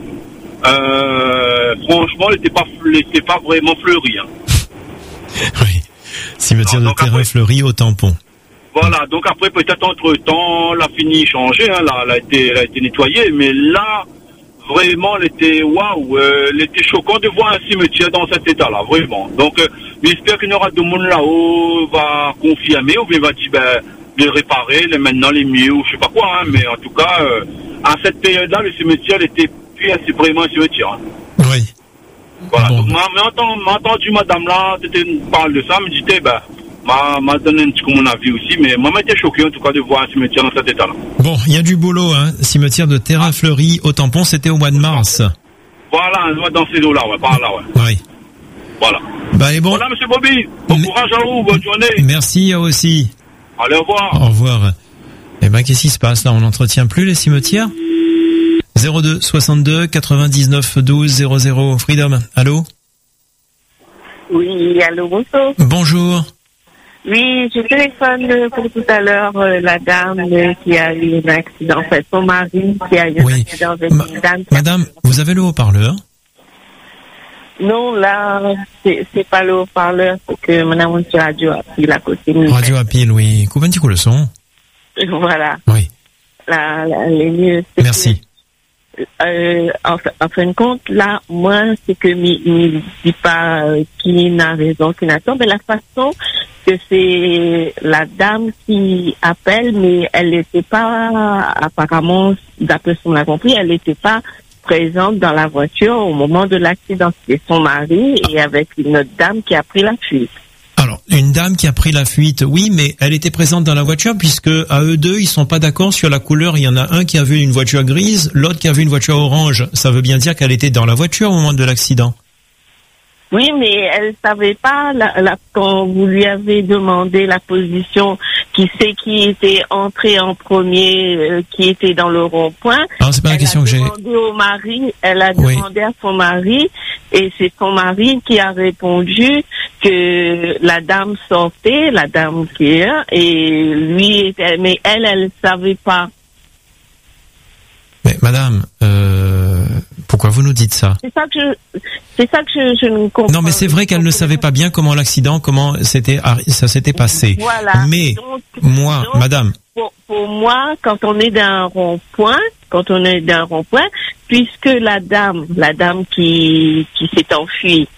il n'était pas vraiment fleuri, hein. Oui. Cimetière de Terrain Fleuri au Tampon. Voilà. Donc après, peut-être entre-temps, la fini changé, hein, là, elle a été nettoyée, mais là, vraiment, elle était choquant de voir un cimetière dans cet état-là, vraiment. Donc, j'espère qu'il y aura de monde là-haut, va confirmer, ou bien va dire, ben, de réparer, maintenant les mieux, ou je sais pas quoi, hein, mais en tout cas, à cette période-là, le cimetière était plus assez vraiment un cimetière. Hein. Oui. Voilà. Bon. Donc, m'a entendu madame là, parle de ça, me disait, ben, m'a donné un petit peu mon avis aussi, mais moi, m'était choqué en tout cas de voir un cimetière dans cet état-là. Bon, il y a du boulot, hein. Cimetière de Terrain Fleuri au Tampon, c'était au mois de mars. Voilà, dans ces eaux-là, ouais, par là, ouais. Oui. Voilà. Bah, et bon. Voilà, monsieur Bobby. Bon courage à vous, bonne journée. Merci, à vous aussi. Allez, au revoir. Au revoir. Eh ben, qu'est-ce qui se passe là? On n'entretient plus les cimetières? 02 62 99 12 00. Freedom. Allô? Oui, allô, bonjour. Bonjour. Oui, je téléphone pour tout à l'heure la dame qui a eu un accident, en fait, son mari qui a eu un accident avec une dame. Madame, vous avez le haut-parleur? Non, là, c'est pas le haut-parleur, c'est que madame, on sur radio à pile à côté. Radio à pile, oui. Coupe un petit coup le son. Voilà. Oui. Les mieux. Merci. En fin de compte, là, moi, c'est que je dis pas qui n'a raison, qui n'a tort, mais la façon que c'est la dame qui appelle, mais elle n'était pas, apparemment, d'après ce qu'on a compris, elle n'était pas présente dans la voiture au moment de l'accident. C'était son mari et avec une autre dame qui a pris la fuite. Alors, une dame qui a pris la fuite, oui, mais elle était présente dans la voiture puisque à eux deux, ils sont pas d'accord sur la couleur. Il y en a un qui a vu une voiture grise, l'autre qui a vu une voiture orange. Ça veut bien dire qu'elle était dans la voiture au moment de l'accident. Oui, mais elle savait pas, quand vous lui avez demandé la position, qui était entré en premier, qui était dans le rond-point. Ah, c'est pas la question que j'ai. Elle a demandé à son mari, et c'est son mari qui a répondu que la dame sortait, la dame qui est là, et lui était, mais elle savait pas. Mais madame, pourquoi vous nous dites ça? C'est ça que je ne comprends. Non, mais c'est vrai qu'elle ne savait pas bien comment ça s'était passé. Voilà. Mais moi, madame. Pour moi, quand on est d'un rond-point, puisque la dame qui s'est enfuie,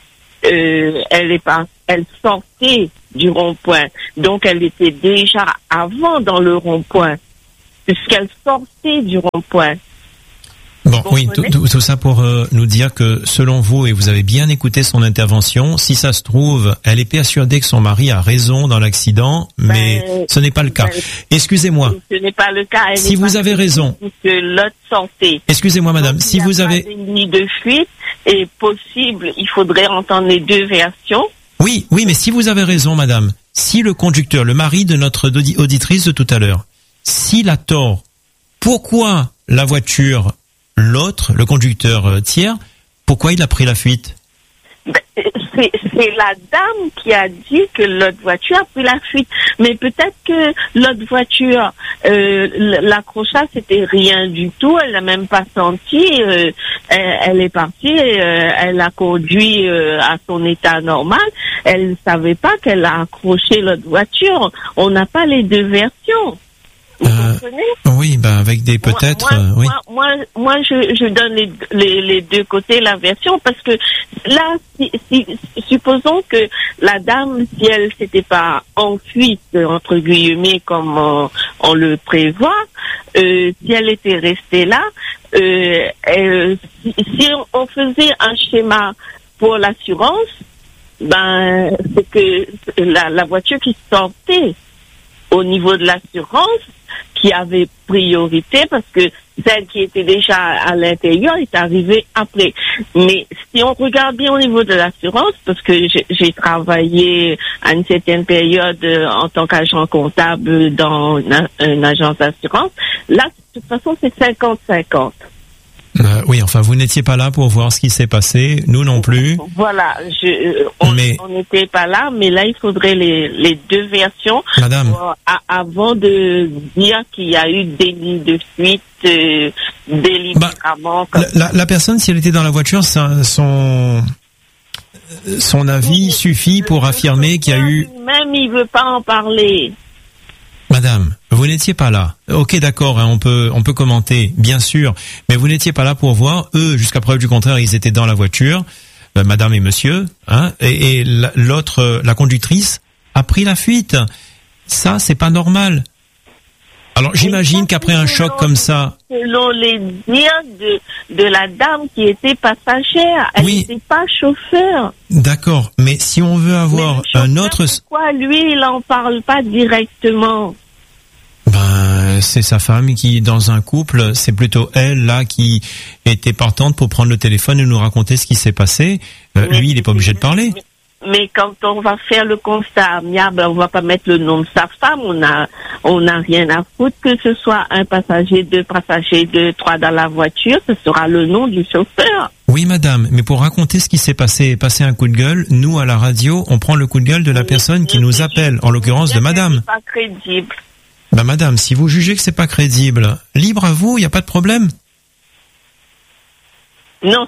elle sortait du rond-point, donc elle était déjà avant dans le rond-point, puisqu'elle sortait du rond-point. Bon, oui, tout ça pour nous dire que selon vous, et vous avez bien écouté son intervention, si ça se trouve, elle est persuadée que son mari a raison dans l'accident, mais ce n'est pas le cas. Excusez-moi. Ce n'est pas le cas. Si vous avez raison. Que l'autre sortait. Excusez-moi, madame. Donc, si vous avez une ligne de fuite est possible, il faudrait entendre les deux versions. Oui, mais si vous avez raison, madame, si le conducteur, le mari de notre auditrice de tout à l'heure, s'il a tort, pourquoi la voiture, l'autre, le conducteur tiers, pourquoi il a pris la fuite? C'est la dame qui a dit que l'autre voiture a pris la fuite. Mais peut-être que l'autre voiture, l'accrochage, c'était rien du tout. Elle l'a même pas senti. Elle est partie. Elle a conduit à son état normal. Elle savait pas qu'elle a accroché l'autre voiture. On n'a pas les deux versions. Vous comprenez? Oui, avec des peut-être. Oui. Moi, je donne les deux côtés la version parce que là, supposons que la dame, si elle s'était pas enfuie entre guillemets comme on le prévoit, si elle était restée là, si on faisait un schéma pour l'assurance, c'est que la voiture qui sortait au niveau de l'assurance qui avait priorité parce que celle qui était déjà à l'intérieur est arrivée après. Mais si on regarde bien au niveau de l'assurance, parce que j'ai travaillé à une certaine période en tant qu'agent comptable dans une agence d'assurance, là, de toute façon, c'est 50-50. Oui, enfin, vous n'étiez pas là pour voir ce qui s'est passé, nous non plus. Voilà, on n'était pas là, mais là, il faudrait les deux versions. Madame. Avant de dire qu'il y a eu délit de fuite délibérément. La personne, si elle était dans la voiture, son avis suffit pour affirmer qu'il y a eu... Même, il veut pas en parler. Madame, vous n'étiez pas là. Ok, d'accord, on peut commenter, bien sûr, mais vous n'étiez pas là pour voir. Eux, jusqu'à preuve du contraire, ils étaient dans la voiture, madame et monsieur, et l'autre, la conductrice, a pris la fuite. Ça, c'est pas normal. Alors, j'imagine qu'après un choc comme ça... Selon les dires de la dame qui était passagère, elle n'était pas chauffeur. D'accord, mais si on veut avoir un autre... Pourquoi lui, il n'en parle pas directement? C'est sa femme qui, dans un couple, c'est plutôt elle, là, qui était partante pour prendre le téléphone et nous raconter ce qui s'est passé. Lui, il n'est pas obligé de parler. Mais quand on va faire le constat amiable, on va pas mettre le nom de sa femme, on a rien à foutre que ce soit un passager, deux passagers, deux, trois dans la voiture, ce sera le nom du chauffeur. Oui, madame, mais pour raconter ce qui s'est passé, passer un coup de gueule, nous, à la radio, on prend le coup de gueule de la personne qui nous appelle, en l'occurrence de madame. C'est pas crédible. Madame, si vous jugez que c'est pas crédible, libre à vous, il n'y a pas de problème. Non,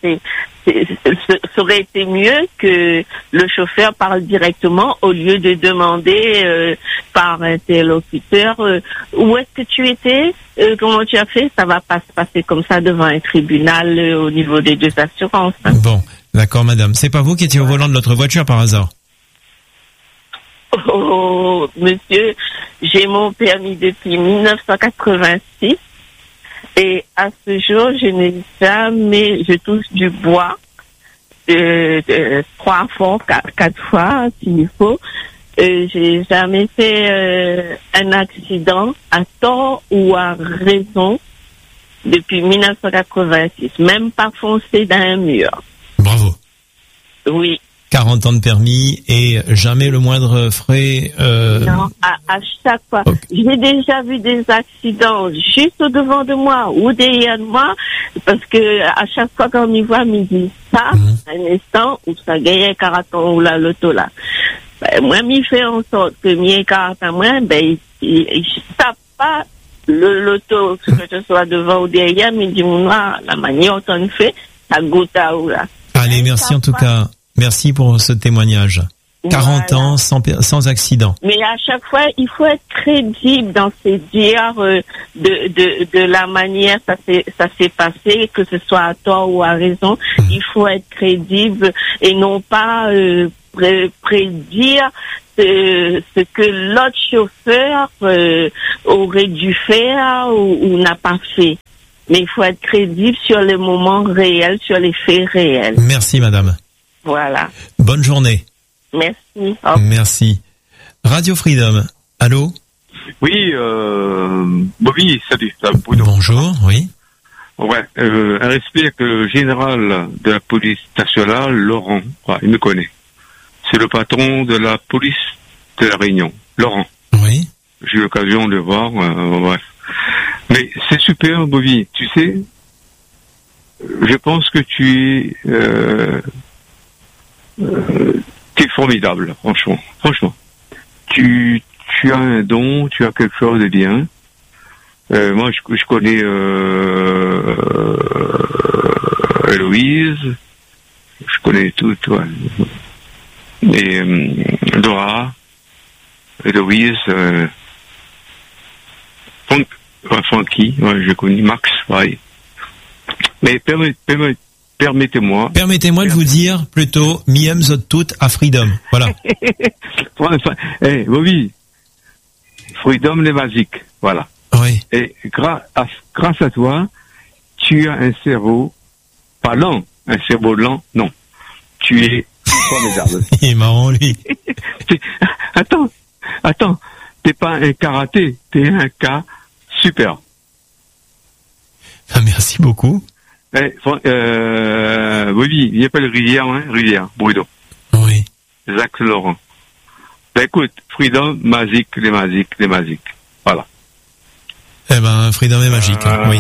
ça aurait été mieux que le chauffeur parle directement au lieu de demander par interlocuteur où est-ce que tu étais, comment tu as fait. Ça va pas se passer comme ça devant un tribunal au niveau des deux assurances. Bon, d'accord, madame. C'est pas vous qui étiez au volant de notre voiture par hasard? Oh, monsieur, j'ai mon permis depuis 1986. Et à ce jour, je n'ai jamais, je touche du bois 3 fois, 4 fois, s'il faut. J'ai jamais fait un accident à tort ou à raison depuis 1986. Même pas foncé dans un mur. Bravo. Oui. 40 ans de permis et jamais le moindre frais. Non, à chaque fois. Okay. J'ai déjà vu des accidents juste au devant de moi ou derrière de moi, parce que à chaque fois qu'on me voit, me dit ça, un instant où ça gagne 40 ans ou la loto là. Ben, moi, m'y fait en sorte que m'y 40 ans moi, ben, il tape pas le loto, que ce soit devant ou derrière, mais du moins, la manière dont on fait, ça goûte à ou là. Allez, merci en tout cas. Merci pour ce témoignage. 40 voilà. Ans sans accident. Mais à chaque fois, il faut être crédible dans ses dires de la manière ça s'est passé, que ce soit à tort ou à raison. Il faut être crédible et non pas prédire ce que l'autre chauffeur aurait dû faire ou n'a pas fait. Mais il faut être crédible sur les moments réels, sur les faits réels. Merci madame. Voilà. Bonne journée. Merci. Merci. Radio Freedom. Allô? Oui, Bobby, salut. Bonjour, oui. Ouais, un respect que le général de la police nationale, Laurent, il me connaît. C'est le patron de la police de la Réunion, Laurent. Oui. J'ai eu l'occasion de le voir, bref. Mais c'est super, Bobby. Tu sais, je pense que tu es formidable, franchement. Franchement. Tu as un don, tu as quelque chose de bien. Moi, je connais Héloïse, je connais tout, toi. Et Dora, Héloïse, Francky, ouais, je connais Max, pareil. Mais permettez-moi. Permettez-moi de vous dire plutôt, miem zot tout à Freedom. Voilà. Hey, Bobby, Freedom les magiques, voilà. Oui. Et grâce à toi, tu as un cerveau pas lent, un cerveau lent, non. Tu es formidable. Il est marrant, lui. Attends, t'es pas un karaté, t'es un cas super. Merci beaucoup. Oui, il appelle Rivière, Bruno. Oui. Jacques Laurent. Ben écoute, Freedom, magique, les magiques. Voilà. Eh ben, Freedom est magique, oui.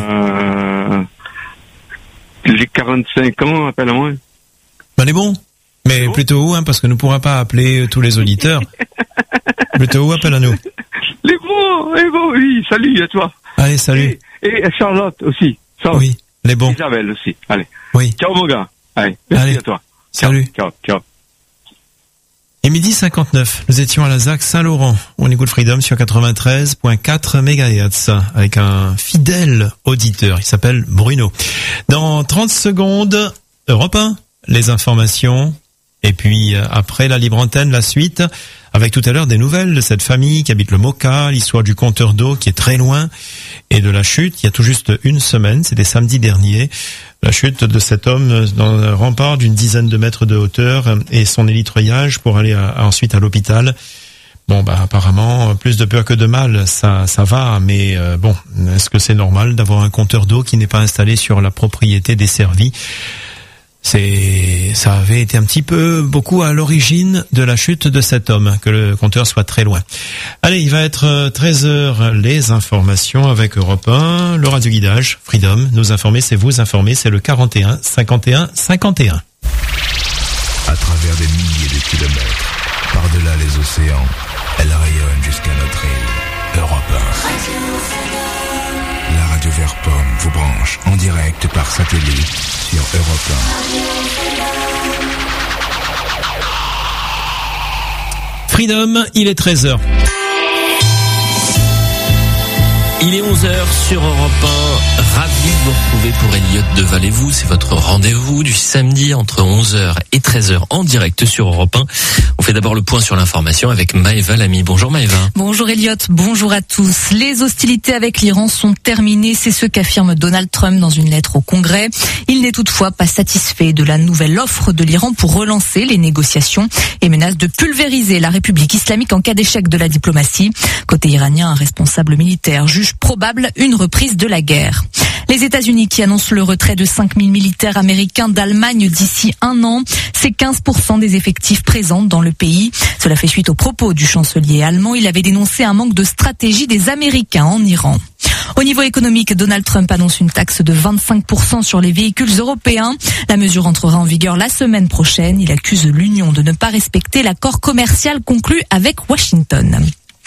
Les 45 ans, appelle-moi. Ben, les bons. Mais plutôt où, parce que nous ne pourrons pas appeler tous les auditeurs. Plutôt où, appelle à nous. Les bons, oui, salut à toi. Allez, salut. Et Charlotte aussi. Oui, les bons. Isabelle aussi, allez. Oui. Ciao mon gars. Allez, merci à toi. Salut. Ciao. Et 12h59, nous étions à la ZAC Saint-Laurent. On écoute Freedom sur 93.4 MHz avec un fidèle auditeur. Il s'appelle Bruno. Dans 30 secondes, Europe 1, les informations. Et puis après la libre antenne, la suite, avec tout à l'heure des nouvelles de cette famille qui habite le Moka, l'histoire du compteur d'eau qui est très loin, et de la chute, il y a tout juste une semaine, c'était samedi dernier, la chute de cet homme dans un rempart d'une dizaine de mètres de hauteur et son élitreuillage pour aller ensuite à l'hôpital. Bon, apparemment, plus de peur que de mal, ça va, mais bon, est-ce que c'est normal d'avoir un compteur d'eau qui n'est pas installé sur la propriété desservie ? Ça avait été un petit peu beaucoup à l'origine de la chute de cet homme, que le compteur soit très loin. Allez, il va être 13h, les informations avec Europe 1, le radio-guidage, Freedom, nous informer, c'est vous informer, c'est le 41 51 51. À travers des milliers de kilomètres, par-delà les océans, elle rayonne jusqu'à notre île, Europe 1. La radio Vert Pomme vous branche en direct par satellite sur Europe 1. Freedom, il est 13h. Il est 11h sur Europe 1. Ravi de vous retrouver pour Elliott de Vallez-vous. C'est votre rendez-vous du samedi entre 11h et 13h en direct sur Europe 1. On fait d'abord le point sur l'information avec Maëva Lamy. Bonjour Maëva. Bonjour Elliott, bonjour à tous. Les hostilités avec l'Iran sont terminées. C'est ce qu'affirme Donald Trump dans une lettre au Congrès. Il n'est toutefois pas satisfait de la nouvelle offre de l'Iran pour relancer les négociations et menace de pulvériser la République islamique en cas d'échec de la diplomatie. Côté iranien, un responsable militaire juge probable une reprise de la guerre. Les États-Unis qui annoncent le retrait de 5000 militaires américains d'Allemagne d'ici 1 an. C'est 15% des effectifs présents dans le pays. Cela fait suite aux propos du chancelier allemand. Il avait dénoncé un manque de stratégie des Américains en Iran. Au niveau économique, Donald Trump annonce une taxe de 25% sur les véhicules européens. La mesure entrera en vigueur la semaine prochaine. Il accuse l'Union de ne pas respecter l'accord commercial conclu avec Washington.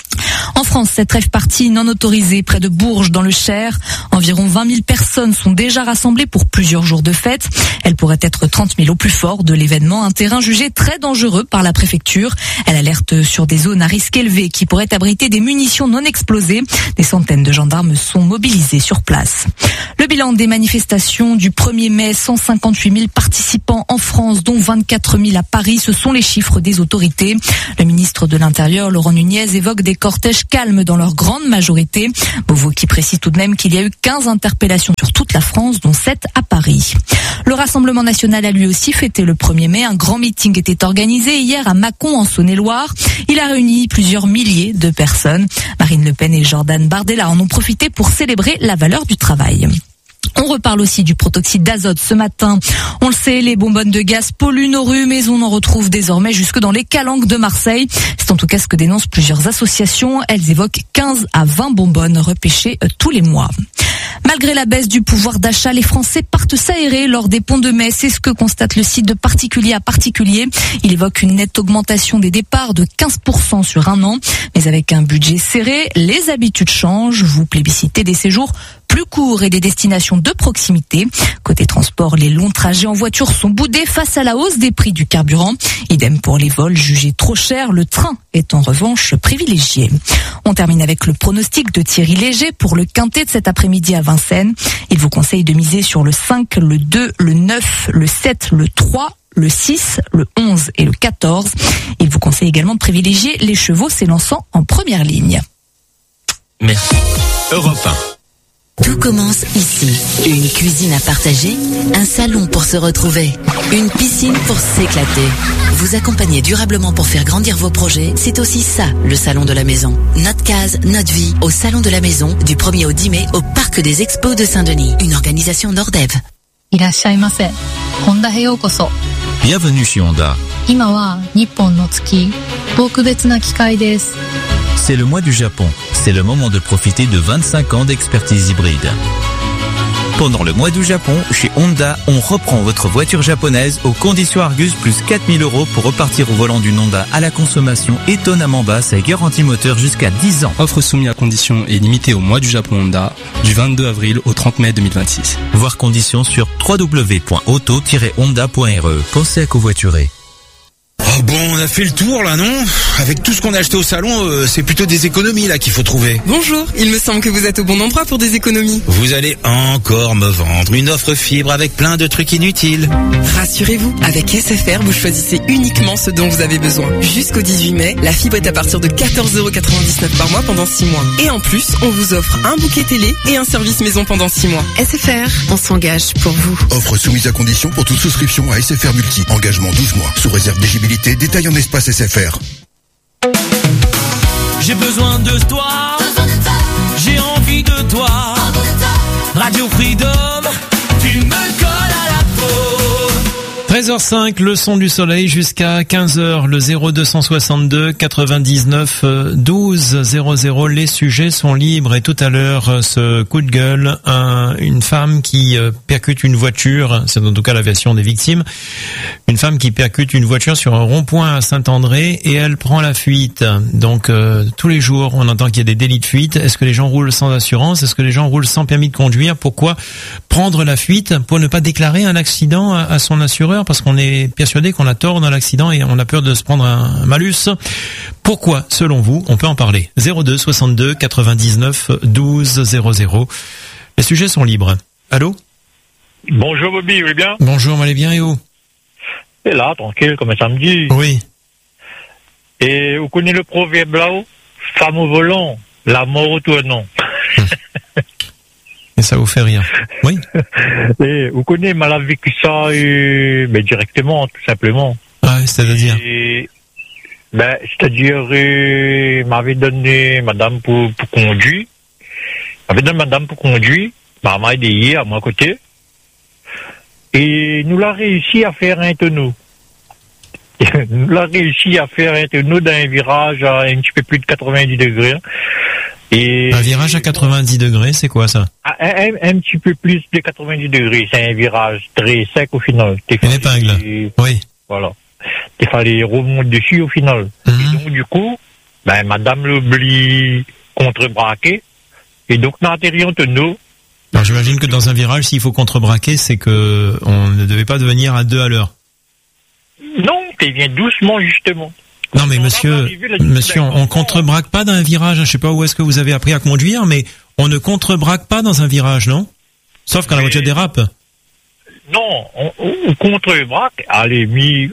En France, cette rave party non autorisée près de Bourges dans le Cher. Environ 20 000 personnes sont déjà rassemblées pour plusieurs jours de fête. Elle pourrait être 30 000 au plus fort de l'événement, un terrain jugé très dangereux par la préfecture. Elle alerte sur des zones à risque élevé qui pourraient abriter des munitions non explosées. Des centaines de gendarmes sont mobilisés sur place. Le bilan des manifestations du 1er mai, 158 000 participants en France, dont 24 000 à Paris. Ce sont les chiffres des autorités. Le ministre de l'Intérieur, Laurent Nunez, évoque des cortèges calmes dans leur grande majorité. Beauvau qui précise tout de même qu'il y a eu 15 interpellations sur toute la France, dont 7 à Paris. Le Rassemblement national a lui aussi fêté le 1er mai. Un grand meeting était organisé hier à Mâcon en Saône-et-Loire. Il a réuni plusieurs milliers de personnes. Marine Le Pen et Jordan Bardella en ont profité pour célébrer la valeur du travail. On reparle aussi du protoxyde d'azote ce matin. On le sait, les bonbonnes de gaz polluent nos rues, mais on en retrouve désormais jusque dans les calanques de Marseille. C'est en tout cas ce que dénoncent plusieurs associations. Elles évoquent 15 à 20 bonbonnes repêchées tous les mois. Malgré la baisse du pouvoir d'achat, les Français partent s'aérer lors des ponts de mai. C'est ce que constate le site de particulier à particulier. Il évoque une nette augmentation des départs de 15% sur 1 an. Mais avec un budget serré, les habitudes changent. Vous plébiscitez des séjours plus courts et des destinations de proximité. Côté transport, les longs trajets en voiture sont boudés face à la hausse des prix du carburant. Idem pour les vols jugés trop chers. Le train est en revanche privilégié. On termine avec le pronostic de Thierry Léger pour le quintet de cet après-midi à Vincennes. Il vous conseille de miser sur le 5, le 2, le 9, le 7, le 3, le 6, le 11 et le 14. Il vous conseille également de privilégier les chevaux s'élançant en première ligne. Merci. Europe 1. Tout commence ici. Une cuisine à partager, un salon pour se retrouver, une piscine pour s'éclater. Vous accompagner durablement pour faire grandir vos projets, c'est aussi ça, le salon de la maison. Notre case, notre vie, au salon de la maison, du 1er au 10 mai, au Parc des Expos de Saint-Denis. Une organisation Nordev. Bienvenue chez Honda. C'est le mois du Japon. C'est le moment de profiter de 25 ans d'expertise hybride. Pendant le mois du Japon, chez Honda, on reprend votre voiture japonaise aux conditions Argus plus 4 000 € pour repartir au volant d'une Honda à la consommation étonnamment basse et garantie moteur jusqu'à 10 ans. Offre soumise à conditions et limitée au mois du Japon Honda du 22 avril au 30 mai 2026. Voir conditions sur www.auto-honda.re. Pensez à covoiturer. Oh bon, on a fait le tour là, non? Avec tout ce qu'on a acheté au salon, c'est plutôt des économies là qu'il faut trouver. Bonjour, il me semble que vous êtes au bon endroit pour des économies. Vous allez encore me vendre une offre fibre avec plein de trucs inutiles. Rassurez-vous, avec SFR, vous choisissez uniquement ce dont vous avez besoin. Jusqu'au 18 mai, la fibre est à partir de 14,99 € par mois pendant 6 mois. Et en plus, on vous offre un bouquet télé et un service maison pendant 6 mois. SFR, on s'engage pour vous. Offre soumise à condition pour toute souscription à SFR Multi. Engagement 12 mois, sous réserve d'éligibilité. Détail en espace SFR. J'ai besoin de toi, j'ai envie de toi. Radio Freedom, tu me colles à la peau. 13h05, le son du soleil jusqu'à 15h, le 0262 99 12 00. Les sujets sont libres et tout à l'heure, ce coup de gueule, une femme qui percute une voiture, c'est en tout cas la version des victimes, une femme qui percute une voiture sur un rond-point à Saint-André et elle prend la fuite. Donc tous les jours, on entend qu'il y a des délits de fuite. Est-ce que les gens roulent sans assurance? Est-ce que les gens roulent sans permis de conduire? Pourquoi prendre la fuite? Pour ne pas déclarer un accident à son assureur? Parce qu'on est persuadé qu'on a tort dans l'accident et on a peur de se prendre un malus. Pourquoi, selon vous? On peut en parler. 02 62 99 12 00. Les sujets sont libres. Allô? Bonjour Bobby, vous allez bien? Bonjour, allez bien et où? Et là, tranquille, comme un samedi. Oui. Et vous connaissez le proverbe là-haut? Femme au volant, la mort au tournant. Et ça vous fait rire? Oui. Et vous connaissez, mal a vécu ça directement, tout simplement. Ah, c'est-à-dire? C'est-à-dire, m'avait donné madame pour conduire. M'avait donné madame pour conduire. Maman est hier à mon côté. Et nous l'a réussi à faire un tonneau. Nous l'a réussi à faire un tonneau d'un virage à un petit peu plus de 90 degrés. Et un virage à 90 degrés, c'est quoi ça? Un petit peu plus de 90 degrés. C'est un virage très sec au final. Une épingle. Oui. Voilà. Il fallait remonter dessus au final. Et donc du coup, madame l'oublie contrebraquer. Et donc nous atterri en tonneau. Alors j'imagine que dans un virage, s'il faut contrebraquer, c'est que on ne devait pas devenir à 2 à l'heure. Non, tu viens doucement justement. Non mais monsieur, on contrebraque pas dans un virage. Je sais pas où est-ce que vous avez appris à conduire, mais on ne contrebraque pas dans un virage, non? Sauf quand la voiture dérape. Non, on contrebraque. Allez,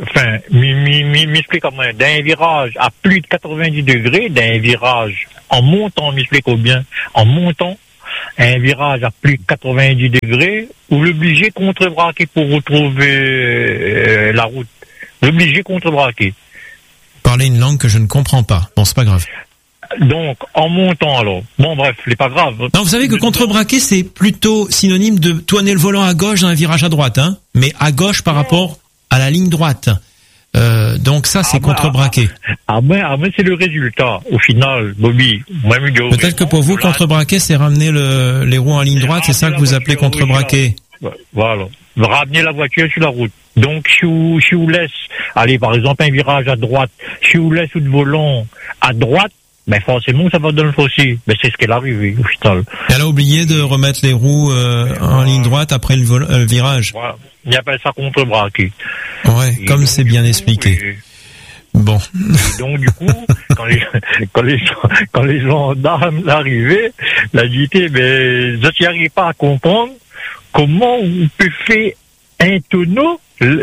m'explique comment. D'un virage à plus de 90 degrés, d'un virage en montant, m'explique bien, en montant. Un virage à plus de 90 degrés, ou l'obligé contrebraquer pour retrouver la route. L'obligé contrebraquer. Parler une langue que je ne comprends pas. Bon, c'est pas grave. Donc, en montant alors. Bon, bref, c'est pas grave. Non, vous savez que contrebraquer, c'est plutôt synonyme de tourner le volant à gauche dans un virage à droite, hein. Mais à gauche par rapport à la ligne droite. Donc ça, c'est contrebraquer. Mais c'est le résultat. Au final, Bobby. Peut-être que pour vous, contrebraquer, c'est ramener les roues en ligne droite. C'est ça que vous appelez contrebraquer. Voilà. Ramener la voiture sur la route. Donc, si vous laisse, allez, par exemple, un virage à droite, si vous laisse le volant à droite, forcément, ça va dans le fossé. C'est ce qu'elle arrive, au final. Elle a oublié de remettre les roues en ligne droite après le virage. Voilà. Il appelle ça contrebraquer. Ouais, et comme donc, c'est bien expliqué. Bon. Et donc, du coup, quand les gendarmes arrivaient, la DT, je n'y arrive pas à comprendre comment on peut faire un tonneau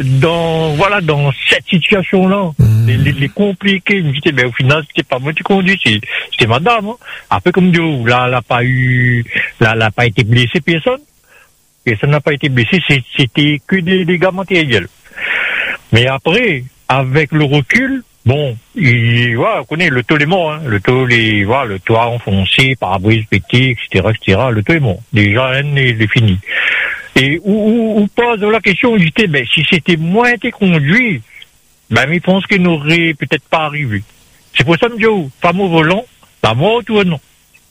dans cette situation-là. Les compliqués. Je me disais, au final, c'était pas moi qui conduis, c'était madame, hein. Après, comme Dieu, là, elle n'a pas été blessée, personne. Personne n'a pas été blessé, c'était que des dégâts matériels. Mais après, avec le recul, on connaît, le taux est mort, hein. Le toit enfoncé, pare-brise pété, etc., le taux est mort. Déjà, il est fini. Et où pose la question, je disais, si c'était moi qui conduit, je pense qu'il n'aurait peut-être pas arrivé. C'est pour ça que je me dis, femme au volant, la mort ou non.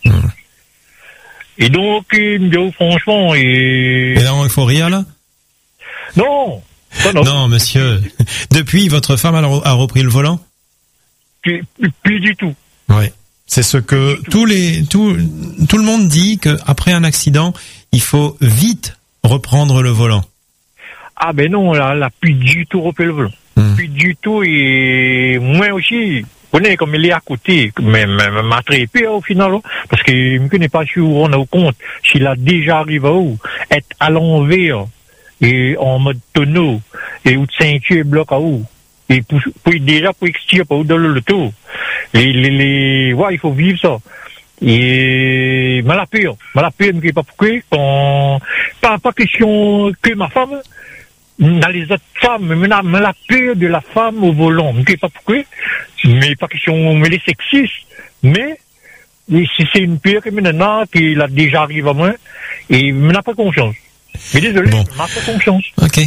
Et donc, franchement, Et là, il faut rire, là? Non. Non, monsieur. Depuis, votre femme a repris le volant? Plus du tout. Oui. C'est ce que tout le monde dit, qu'après un accident, il faut vite reprendre le volant. Ah non, là, elle a plus du tout repris le volant. Plus du tout, et moi aussi. Vous connaissez comme il est à côté, mais m'a trépé au final, parce que je ne connais pas si on a au compte, s'il a déjà arrivé à où, être à l'envers, et en mode tonneau, et où de ceinture bloc à où, et pour extirper pas où dans le tour. Il faut vivre ça. Et, mal à peur, je ne sais pas pourquoi, pas question que ma femme, dans les autres femmes, mais la peur de la femme au volant, je ne sais pas pourquoi, mais pas question, mais les sexistes, mais si c'est une peur que maintenant, qu'il a déjà arrivé à moi, et je n'ai pas confiance. Mais désolé, je n'ai pas confiance. Ok.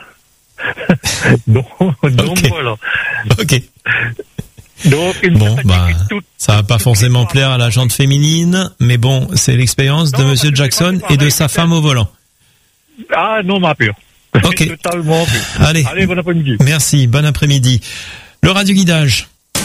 donc voilà. Ok. Donc, ça va pas forcément plaire à la jante féminine, mais bon, c'est l'expérience de Monsieur Jackson et de sa femme au volant. Ah non, ma peur. Ok. Totalement. Allez, bon après-midi. Merci, bon après-midi. Le radio guidage.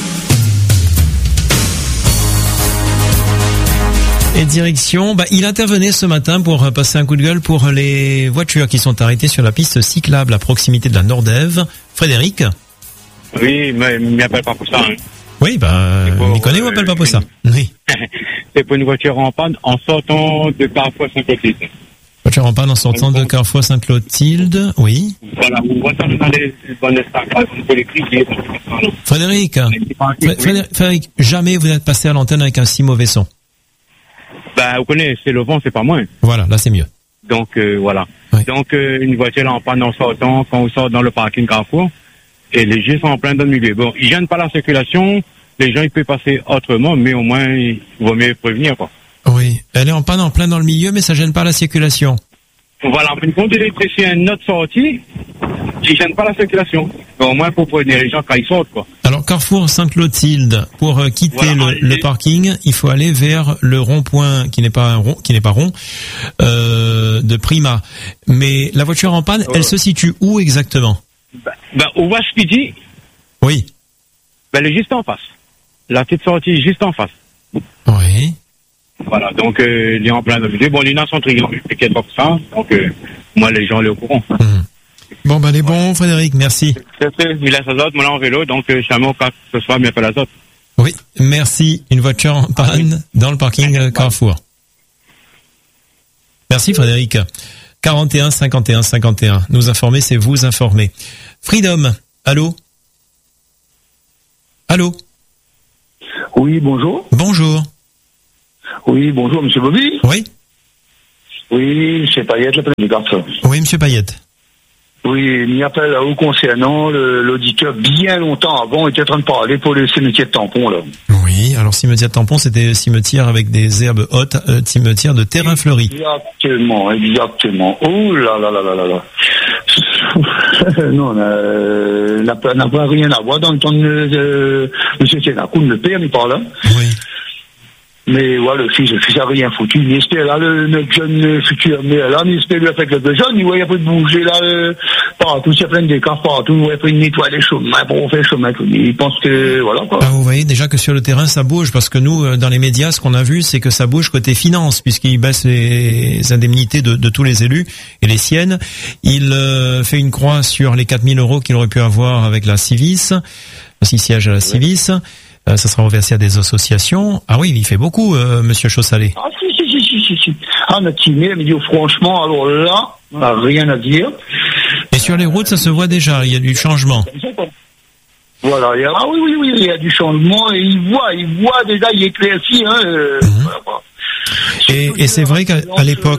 Et direction, il intervenait ce matin pour passer un coup de gueule pour les voitures qui sont arrêtées sur la piste cyclable à proximité de la Nordève. Frédéric? Oui, mais il m'appelle pas pour ça. Hein. Oui, il m'y connaît ou appelle pas pour ça? Oui. C'est pour une voiture en panne en sortant de Carrefour Saint-Clotilde. Voiture en panne en sortant de Carrefour Saint-Clotilde, oui. Voilà, vous voyez dans les bonnes stacks, vous pouvez les crier. Frédéric, jamais vous n'êtes passé à l'antenne avec un si mauvais son. Vous connaissez, c'est le vent, c'est pas moi. Voilà, là c'est mieux. Donc, voilà. Oui. Donc, une voiture en panne en sortant, quand on sort dans le parking Carrefour, et les gens sont en plein dans le milieu. Bon, ils gênent pas la circulation, les gens ils peuvent passer autrement, mais au moins, il vaut mieux prévenir, quoi. Oui. Elle est en panne en plein dans le milieu, mais ça gêne pas la circulation. Voilà, en fin de compte, l'électricien a une autre sortie qui gêne pas la circulation. Au moins pour prévenir les gens quand ils sortent, quoi. Alors, Carrefour Saint-Clotilde, pour quitter le parking, il faut aller vers le rond-point qui n'est pas rond, de Prima. Mais la voiture en panne, elle se situe où exactement? Au Waspidi. Oui. Elle est juste en face. La petite sortie est juste en face. Oui. Voilà, donc il est en plein de bon, les nains sont très grands, t'inquiète pas pour ça. Donc moi les gens les au courant. Bon les bons, Frédéric, merci. Il laisse l'azote, moi là en vélo, donc jamais au cas que ce soit bien fait l'azote. Oui, merci. Une voiture en panne dans le parking Carrefour. Merci Frédéric. 41 51 51. Nous informer, c'est vous informer. Freedom, allô? Allô? Oui, bonjour. Bonjour. Oui, bonjour, monsieur Bobby. Oui. Oui, monsieur Payette, l'appel du garçon. Oui, monsieur Payette. Oui, il appelle au concernant l'auditeur bien longtemps avant était en train de parler pour le cimetière de Tampon, là. Oui, alors cimetière de Tampon, c'était cimetière avec des herbes hautes, cimetière de terrain fleuri. Exactement. Oh là là là là là là. Non, n'a pas rien à voir dans le temps de monsieur Sénacoun, le père, il parle là. Oui. Mais voilà, le fils a rien foutu. Il espère là, notre jeune futur, mais là, il espère lui avec le jeune, il voit un peu de bouger là, partout, il y a plein d'écarts partout, il voit il nettoie les chemins pour faire le chemin. Il pense que, voilà, quoi. Vous voyez déjà que sur le terrain, ça bouge, parce que nous, dans les médias, ce qu'on a vu, c'est que ça bouge côté finance, puisqu'il baisse les indemnités de tous les élus, et les siennes. Il fait une croix sur les 4 000 € qu'il aurait pu avoir avec la Civis, parce qu'il siège à la Civis. Ça sera reversé à des associations. Ah oui, il fait beaucoup, monsieur Chaussalet. Ah, si. Ah, notre timé, il me dit, franchement, alors là, on n'a rien à dire. Et sur les routes, ça se voit déjà, il y a du changement. Voilà, oui, il y a du changement, et il voit déjà, il éclaircit, voilà. Et c'est vrai qu'à l'époque,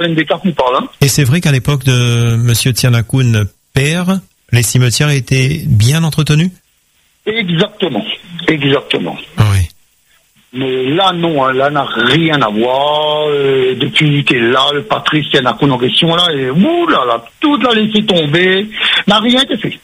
et c'est vrai qu'à l'époque de monsieur Tianakoun père, les cimetières étaient bien entretenus? Exactement. Oui. Mais là, non, là, n'a rien à voir. Depuis qu'il est là, le Patrice Tianakoun en question, là, et oulala, tout l'a laissé tomber. N'a rien été fait.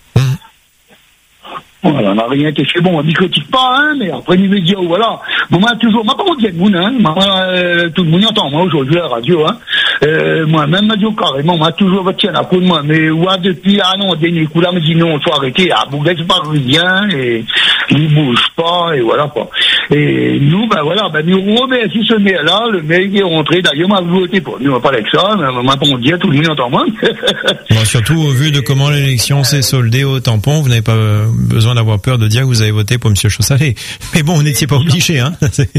Voilà, n'a rien été fait. Bon, on ne critique pas, hein, mais après, il me dit, oh, voilà. Bon, moi, toujours, moi, pas contre Diagoun, hein. Tout le monde entend, moi, aujourd'hui, à la radio, hein. Moi-même, m'a dit, carrément, moi, toujours, tiens, à coup de moi, mais, ouais, depuis, non, dernier coup, là, me dit, non, il faut arrêter, Bouguet, c'est pas bien, et il bouge pas, et voilà, quoi. Et nous, voilà, nous remercions ce maire-là, le maire qui est rentré, d'ailleurs, m'a voté pour nous, on va pas avec ça, mais, moi, pour dire, tout le monde entend, moi. Bon, surtout, au vu de comment l'élection s'est soldée au tampon, vous n'avez pas besoin d'avoir peur de dire que vous avez voté pour monsieur Chaussalet. Mais bon, vous n'étiez pas obligé, hein.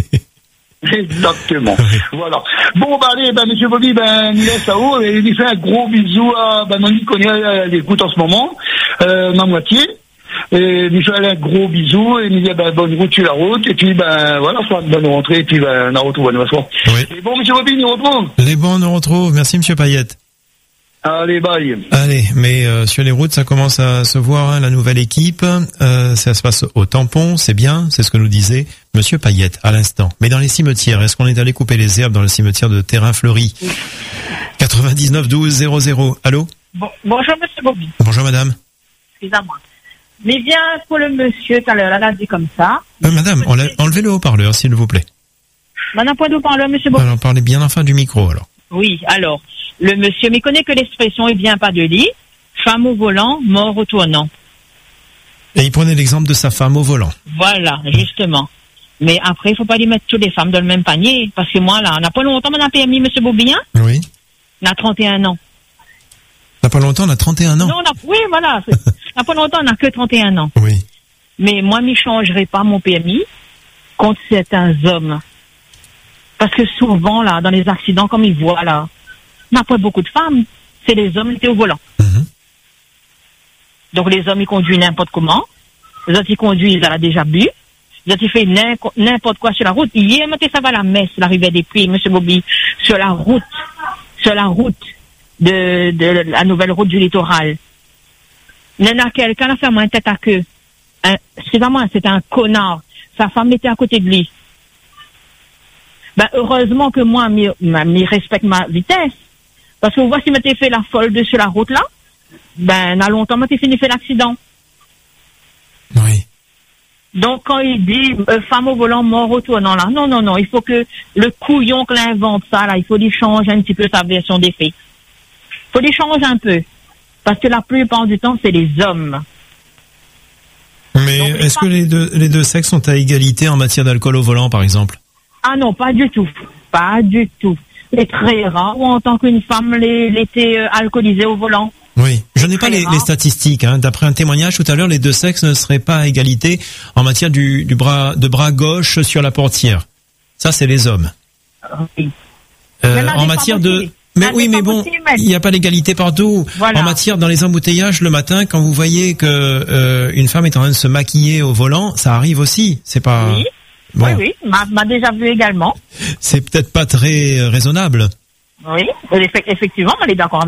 Exactement. Voilà. Bon, allez, monsieur Bobby, il laisse là-haut, et il fait un gros bisou à, il connaît l'écoute en ce moment, ma moitié. Et il fait un gros bisou, et il dit, bonne route sur la route, et puis, voilà, bonne rentrée, et puis, on retrouve à nous asseoir. Oui. Et bon, monsieur Bobby, nous retrouvons. Les bons, nous retrouvent. Merci, monsieur Payette. Allez, bye. Allez, mais sur les routes, ça commence à se voir, hein, la nouvelle équipe. Ça se passe au tampon, c'est bien, c'est ce que nous disait monsieur Payette à l'instant. Mais dans les cimetières, est-ce qu'on est allé couper les herbes dans le cimetière de terrain fleuri? 99 12 00. Allô? Bonjour, monsieur Bobby. Bonjour, madame. Excusez-moi. Mais bien, pour le monsieur, tout à l'heure, elle a dit comme ça. Madame, enlevez le haut-parleur, s'il vous plaît. Maintenant, point de haut-parleur, monsieur Bobby. Alors, parlez bien enfin du micro, alors. Oui, alors, le monsieur, mais connaît que l'expression, il vient pas de lit, femme au volant, mort au tournant. Et il prenait l'exemple de sa femme au volant. Voilà, justement. Mais après, il faut pas lui mettre toutes les femmes dans le même panier, parce que moi, là, on n'a pas longtemps, on a permis, monsieur Bobien. Oui. On a 31 ans. On n'a pas longtemps, on a 31 ans. Non, oui, voilà. On n'a pas longtemps, on n'a que 31 ans. Oui. Mais moi, je ne changerai pas mon permis contre certains hommes. Parce que souvent, là, dans les accidents, comme ils voient, là, on n'a pas beaucoup de femmes. C'est les hommes qui étaient au volant. Donc, les hommes, ils conduisent n'importe comment. Les autres, ils conduisent, ils ont déjà bu. Les autres, ils font n'importe quoi sur la route. Hier, ça va à la messe, l'arrivée des Puits, monsieur Bobby, sur la route de la nouvelle route du littoral. Il y en a quelqu'un a fait un tête à queue. Excusez-moi, c'était un connard. Sa femme était à côté de lui. Ben, heureusement que moi, m'y respecte ma vitesse. Parce que vous voyez, si m'étais fait la folle sur la route là, ben, n'a longtemps, m'étais fini fait l'accident. Oui. Donc, quand il dit, femme au volant, mort au tournant là, non, il faut que le couillon qui l'invente ça là, il faut qu'il change un petit peu sa version des faits. Il faut qu'il change un peu. Parce que la plupart du temps, c'est les hommes. Mais donc, est-ce que les deux sexes sont à égalité en matière d'alcool au volant, par exemple? Ah non, pas du tout. Pas du tout. C'est très rare où en tant qu'une femme l'était alcoolisée au volant. Oui, je n'ai pas les statistiques. Hein. D'après un témoignage tout à l'heure, les deux sexes ne seraient pas à égalité en matière de bras gauche sur la portière. Ça, c'est les hommes. Oui. En matière de... Mais oui, mais bon, il n'y a pas d'égalité partout. Voilà. En matière, dans les embouteillages, le matin, quand vous voyez que une femme est en train de se maquiller au volant, ça arrive aussi. C'est pas... Oui, bon. oui, m'a déjà vu également. C'est peut-être pas très raisonnable. Oui, effectivement, on est d'accord